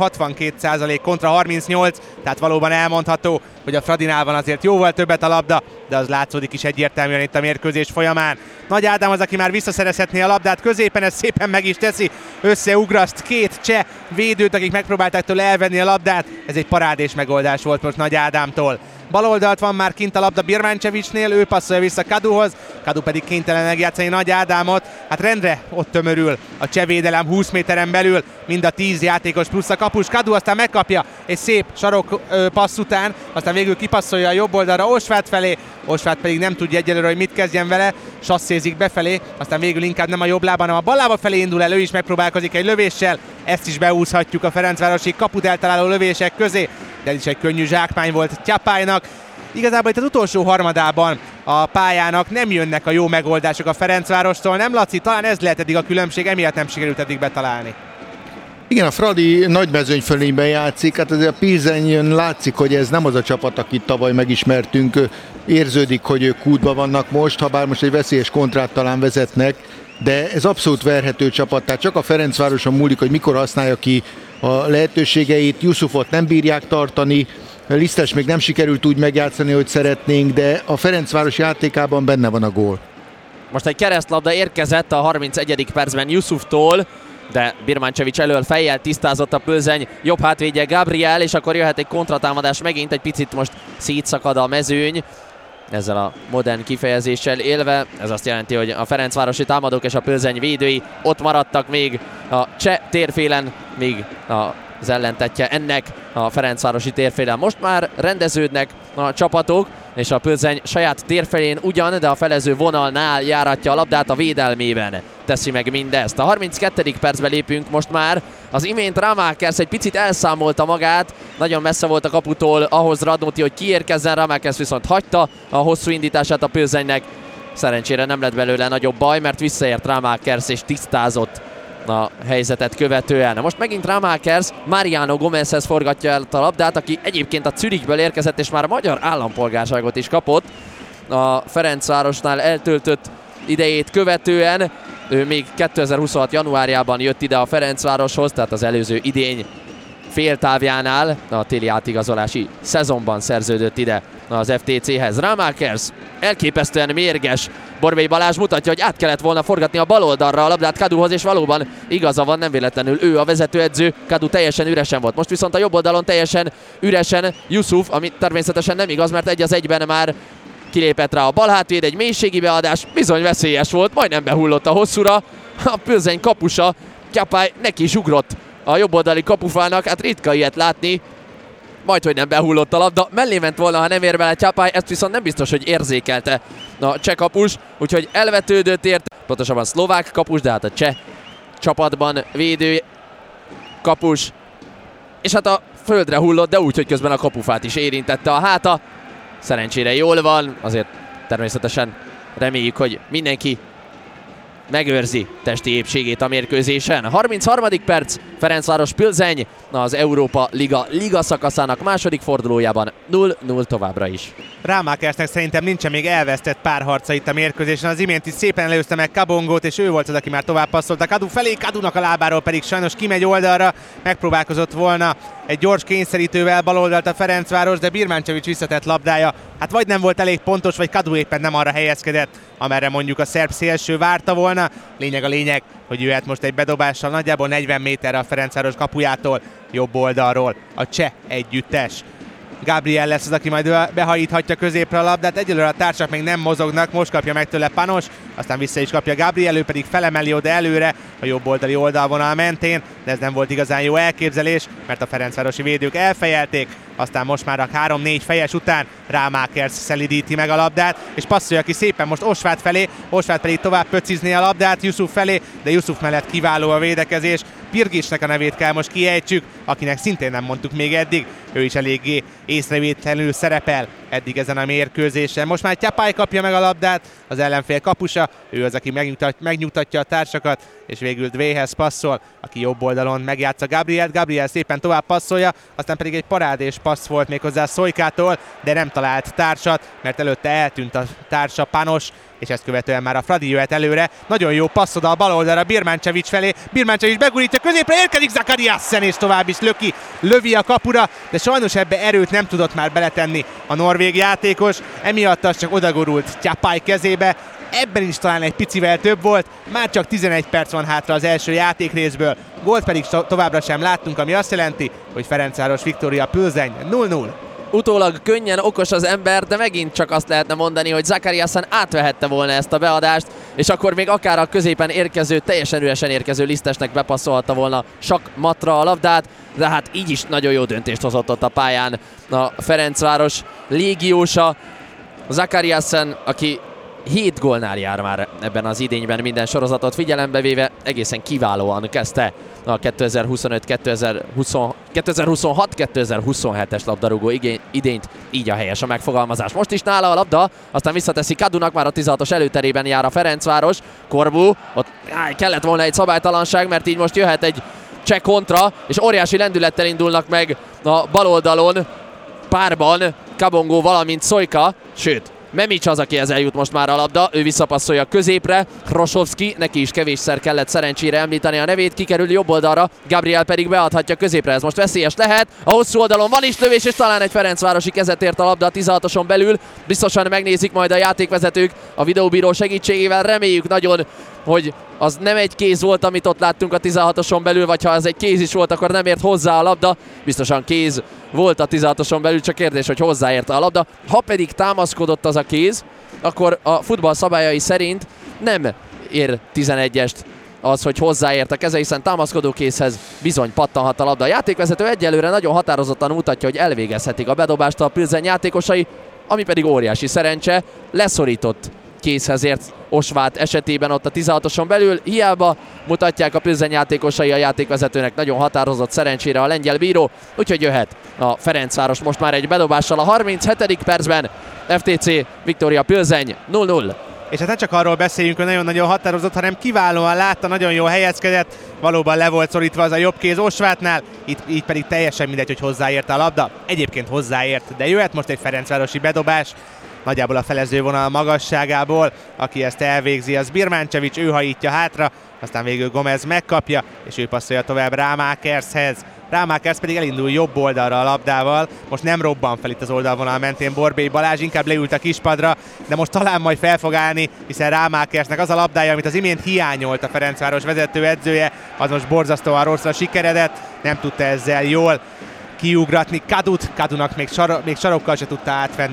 62% kontra 38, tehát valóban elmondható, hogy a Fradinál van azért jóval többet a labda, de az látszódik is egyértelműen itt a mérkőzés folyamán. Nagy Ádám az, aki már visszaszerezhetné a labdát középen, ez szépen meg is teszi, összeugraszt két cseh védőt, akik megpróbálták tőle elvenni a labdát, ez egy parádés megoldás volt most Nagy Ádámtól. Baloldalt van már kint a labda Birmancevicsnél, ő passzolja vissza Kaduhoz, Kadu pedig kénytelen megjátszani Nagy Ádámot. Hát rendre ott tömörül a cseh védelem 20 méteren belül, mind a 10 játékos plusz a kapus. Kadu aztán megkapja egy szép sarok passz után, aztán végül kipasszolja a jobb oldalra Ósvát felé, Ósvát pedig nem tudja egyelőre, hogy mit kezdjen vele, sasszézik befelé, aztán végül inkább nem a jobb lába, hanem a bal lába felé indul el, ő is megpróbálkozik egy lövéssel, ezt is beúszhatjuk a ferencvárosi kaput eltaláló lövések közé, de ez is egy könnyű zsákmány volt Tyapálynak. Igazából itt az utolsó harmadában a pályának nem jönnek a jó megoldások a Ferencvárostól, nem Laci? Talán ez lehet eddig a különbség, emiatt nem sikerült eddig betalálni. Igen, a Fradi nagy mezőnyfölényben játszik, hát azért a Plzeň látszik, hogy ez nem az a csapat, akit tavaly megismertünk, érződik, hogy ők kútban vannak most, ha bár most egy veszélyes kontrát talán vezetnek, de ez abszolút verhető csapat, tehát csak a Ferencvároson múlik, hogy mikor használja ki a lehetőségeit. Yusufot nem bírják tartani, Lisztes még nem sikerült úgy megjátszani, hogy szeretnénk, de a Ferencváros játékában benne van a gól. Most egy keresztlabda érkezett a 31. percben Yusuftól, de Birmancevics elől fejjel tisztázott a Plzeň jobb hátvédje Gabriel, és akkor jöhet egy kontratámadás megint, egy picit most szétszakad a mezőny. Ezzel a modern kifejezéssel élve, ez azt jelenti, hogy a ferencvárosi támadók és a Plzeň védői ott maradtak még a cseh térfélen, még az ellentetje ennek a ferencvárosi térfélen. Most már rendeződnek a csapatok, és a Plzeň saját térfelén ugyan, de a felező vonalnál járatja a labdát, a védelmében teszi meg mindezt. A 32. percbe lépünk most már. Az imént Ramákers egy picit elszámolta magát, nagyon messze volt a kaputól ahhoz Radnóti, hogy kiérkezzen, Ramákers viszont hagyta a hosszú indítását a Plzeňnek. Szerencsére nem lett belőle nagyobb baj, mert visszaért Ramákers és tisztázott a helyzetet követően. Most megint Ramákers Mariano Gomezhez forgatja el a labdát, aki egyébként a Zürichből érkezett, és már magyar állampolgárságot is kapott a Ferencvárosnál eltöltött idejét követően. Ő még 2026. januárjában jött ide a Ferencvároshoz, tehát az előző idény féltávjánál, a téli átigazolási szezonban szerződött ide az FTC-hez. Ramákers elképesztően mérges. Borbély Balázs mutatja, hogy át kellett volna forgatni a bal oldalra a labdát Kaduhoz, és valóban igaza van, nem véletlenül ő a vezetőedző. Kadu teljesen üresen volt. Most viszont a jobb oldalon teljesen üresen Yusuf, ami természetesen nem igaz, mert 1-1-ben már kilépett rá a bal hátvéd, egy mélységi beadás, bizony veszélyes volt, majdnem behullott a hosszúra. A Plzeň kapusa, Tyapály neki is ugrott a jobboldali kapufának, hát ritka ilyet látni. majdhogy nem behullott a labda, mellé ment volna, ha nem ér bele Csapály, ezt viszont nem biztos, hogy érzékelte a cseh kapus, úgyhogy elvetődött ért, pontosabban szlovák kapus, de hát a cseh csapatban védő kapus, és hát a földre hullott, de úgy, hogy közben a kapufát is érintette a háta. Szerencsére jól van, azért természetesen reméljük, hogy mindenki megőrzi testi épségét a mérkőzésen. 33. perc, Ferencváros Plzeň az Európa Liga szakaszának második fordulójában 0-0 továbbra is. Rámákersnek szerintem nincsen még elvesztett párharca itt a mérkőzésen. Az imént is szépen előzte meg Kabongót, és ő volt az, aki már tovább passzolt a Kadu felé. Kadunak a lábáról pedig sajnos kimegy oldalra. Megpróbálkozott volna egy gyors kényszerítővel baloldalt a Ferencváros, de Birmancevic visszatett labdája hát vagy nem volt elég pontos, vagy Kadu éppen nem arra helyezkedett, amerre mondjuk a szerb szélső várta volna. Lényeg a lényeg, hogy jöhet most egy bedobással nagyjából 40 méterre a Ferencváros kapujától, jobb oldalról a cseh együttes. Gabriel lesz az, aki majd behajíthatja középre a labdát, egyelőre a társak még nem mozognak, most kapja meg tőle Panos, aztán vissza is kapja Gabriel, ő pedig felemeli oda előre a jobb oldali oldalvonal mentén, de ez nem volt igazán jó elképzelés, mert a ferencvárosi védők elfejelték, aztán most már a 3-4 fejes után Rámákers szelidíti meg a labdát, és passzolja ki szépen most Osvát felé, Osvát pedig tovább pöcizné a labdát Yusuf felé, de Yusuf mellett kiváló a védekezés. Pirgisnek a nevét kell most kiejtsük, akinek szintén nem mondtuk még eddig, ő is eléggé észrevétlenül szerepel eddig ezen a mérkőzésen. Most már Csapály kapja meg a labdát, az ellenfél kapusa, ő az, aki megnyugtatja a társakat, és végül Dvéhez passzol, aki jobb oldalon megjátsza Gabrielt, Gabriel szépen tovább passzolja, aztán pedig egy parádés passz volt méghozzá Szojkától, de nem talált társat, mert előtte eltűnt a társa Panos, és ezt követően már a Fradi jöhet előre. Nagyon jó passz oda a bal oldalra Birmancevic felé, Birmancevic begurítja középre, érkezik Zakariassen, és tovább is lövi a kapura, de sajnos ebbe erőt nem tudott már beletenni a norvég játékos, emiatt az csak odagurult Csapály kezébe. Ebben is talán egy picivel több volt, már csak 11 perc van hátra az első játékrészből, gólt pedig továbbra sem láttunk, ami azt jelenti, hogy Ferencváros Viktória Plzeň 0-0. Utólag könnyen okos az ember, de megint csak azt lehetne mondani, hogy Zakariassen átvehette volna ezt a beadást, és akkor még akár a középen érkező, teljesen üresen érkező Lisztesnek bepasszolhatta volna sakmatra a labdát, de hát így is nagyon jó döntést hozott ott a pályán a Ferencváros légiósa. Zakariassen, aki 7 gólnál jár már ebben az idényben minden sorozatot figyelembe véve, egészen kiválóan kezdte a 2026-2027-es labdarúgó idényt, így a helyes a megfogalmazás. Most is nála a labda, aztán visszateszi Kadunak, már a 16-os előterében jár a Ferencváros. Korbu, ott kellett volna egy szabálytalanság, mert így most jöhet egy cseh kontra, és óriási lendülettel indulnak meg a bal oldalon párban Kabongó, valamint Szojka, sőt, Memics az, akihez eljut most már a labda, ő visszapasszolja középre, Hrosovski, neki is kevésszer kellett szerencsére említeni a nevét, kikerül jobb oldalra, Gabriel pedig beadhatja középre, ez most veszélyes lehet, a hosszú oldalon van is lövés, és talán egy ferencvárosi kezet ért a labda a 16-oson belül, biztosan megnézik majd a játékvezetők a videóbíró segítségével, reméljük nagyon, hogy az nem egy kéz volt, amit ott láttunk a 16-oson belül, vagy ha ez egy kéz is volt, akkor nem ért hozzá a labda, biztosan kéz volt a 16-oson belül, csak kérdés, hogy hozzáérte a labda. Ha pedig támaszkodott az a kéz, akkor a futball szabályai szerint nem ér 11-est az, hogy hozzáért a keze, hiszen támaszkodó kézhez bizony pattanhat a labda. A játékvezető egyelőre nagyon határozottan mutatja, hogy elvégezhetik a bedobást a Plzeň játékosai, ami pedig óriási szerencse, leszorított kézhez ért Osvát esetében ott a 16-oson belül. Hiába mutatják a Plzeň játékosai a játékvezetőnek nagyon határozott szerencsére a lengyel bíró, úgyhogy jöhet a Ferencváros most már egy bedobással a 37. percben. FTC Viktória Plzeň 0-0. És hát ne csak arról beszéljünk, hogy nagyon-nagyon határozott, hanem kiválóan látta, nagyon jól helyezkedett, valóban le volt szorítva az a jobb kéz Osvátnál, így pedig teljesen mindegy, hogy hozzáért a labda. Egyébként hozzáért, de jöhet most egy ferencvárosi bedobás, nagyjából a felezővonal magasságából, aki ezt elvégzi, az Birmancevic, ő hajítja hátra, aztán végül Gomez megkapja, és ő passzolja tovább Rámákershez. Rámákers pedig elindul jobb oldalra a labdával, most nem robban fel itt az oldalvonal mentén Borbély Balázs, inkább leült a kispadra, de most talán majd fel fog állni, hiszen Rámákersnek az a labdája, amit az imént hiányolt a Ferencváros vezetőedzője, az most borzasztóan rosszra sikeredett, nem tudta ezzel jól kiugratni Kadunak még sarokkal se tudta átvenni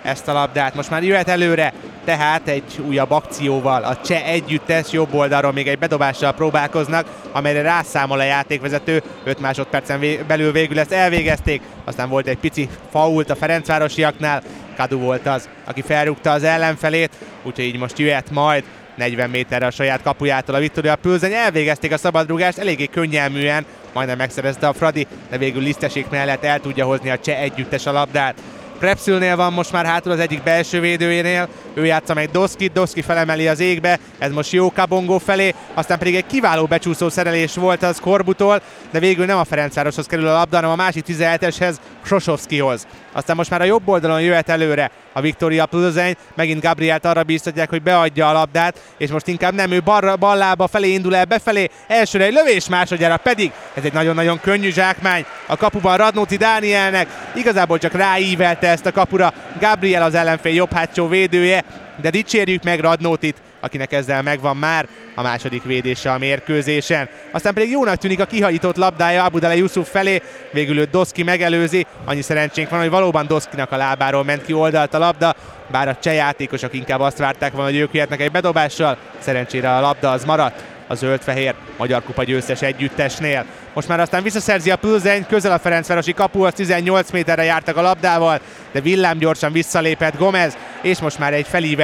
ezt a labdát. Most már jöhet előre, tehát egy újabb akcióval a cseh együttes jobb oldalról még egy bedobással próbálkoznak, amelyre rászámol a játékvezető. 5 másodpercen belül végül ezt elvégezték, aztán volt egy pici fault a ferencvárosiaknál, Kadu volt az, aki felrúgta az ellenfelét, úgyhogy így most jöhet majd 40 méterre a saját kapujától a Viktória Plzeň. Elvégezték a szabadrúgást eléggé könnyelműen, majdnem megszerezte a Fradi, de végül Lisztesik mellett el tudja hozni a cseh együttes a labdát. Prepszülnél van most már hátul az egyik belső védőjénél, ő játsza meg Doszki felemeli az égbe, ez most jó Kabongó felé, aztán pedig egy kiváló becsúszó szerelés volt az Korbutól, de végül nem a Ferencvároshoz kerül a labda, hanem a másik 17-eshez, Sosovskihoz. Aztán most már a jobb oldalon jöhet előre a Viktória Plzeň, megint Gabrielt arra bíztatják, hogy beadja a labdát, és most inkább nem, ő ballába felé indul el befelé, elsőre egy lövés, másodjára pedig ez egy nagyon-nagyon könnyű zsákmány a kapuban Radnóti Dánielnek, igazából csak ráívelte ezt a kapura Gabriel, az ellenfél jobb hátsó védője, de dicsérjük meg Radnótit, akinek ezzel megvan már a második védése a mérkőzésen. Aztán pedig jónak tűnik a kihajított labdája Abudele Yusuf felé, végül őt Doszki megelőzi, annyi szerencsénk van, hogy valóban Doszkinak a lábáról ment ki oldalt a labda, bár a cseh játékosok inkább azt várták volna, hogy ők jöhetnek egy bedobással, szerencsére a labda az maradt a zöld-fehér magyar kupa győztes együttesnél. Most már aztán visszaszerzi a Plzeň, közel a ferencvárosi kapuhoz, 18 méterre jártak a labdával, de villámgyorsan visszalépett Gomez, és most már egy felível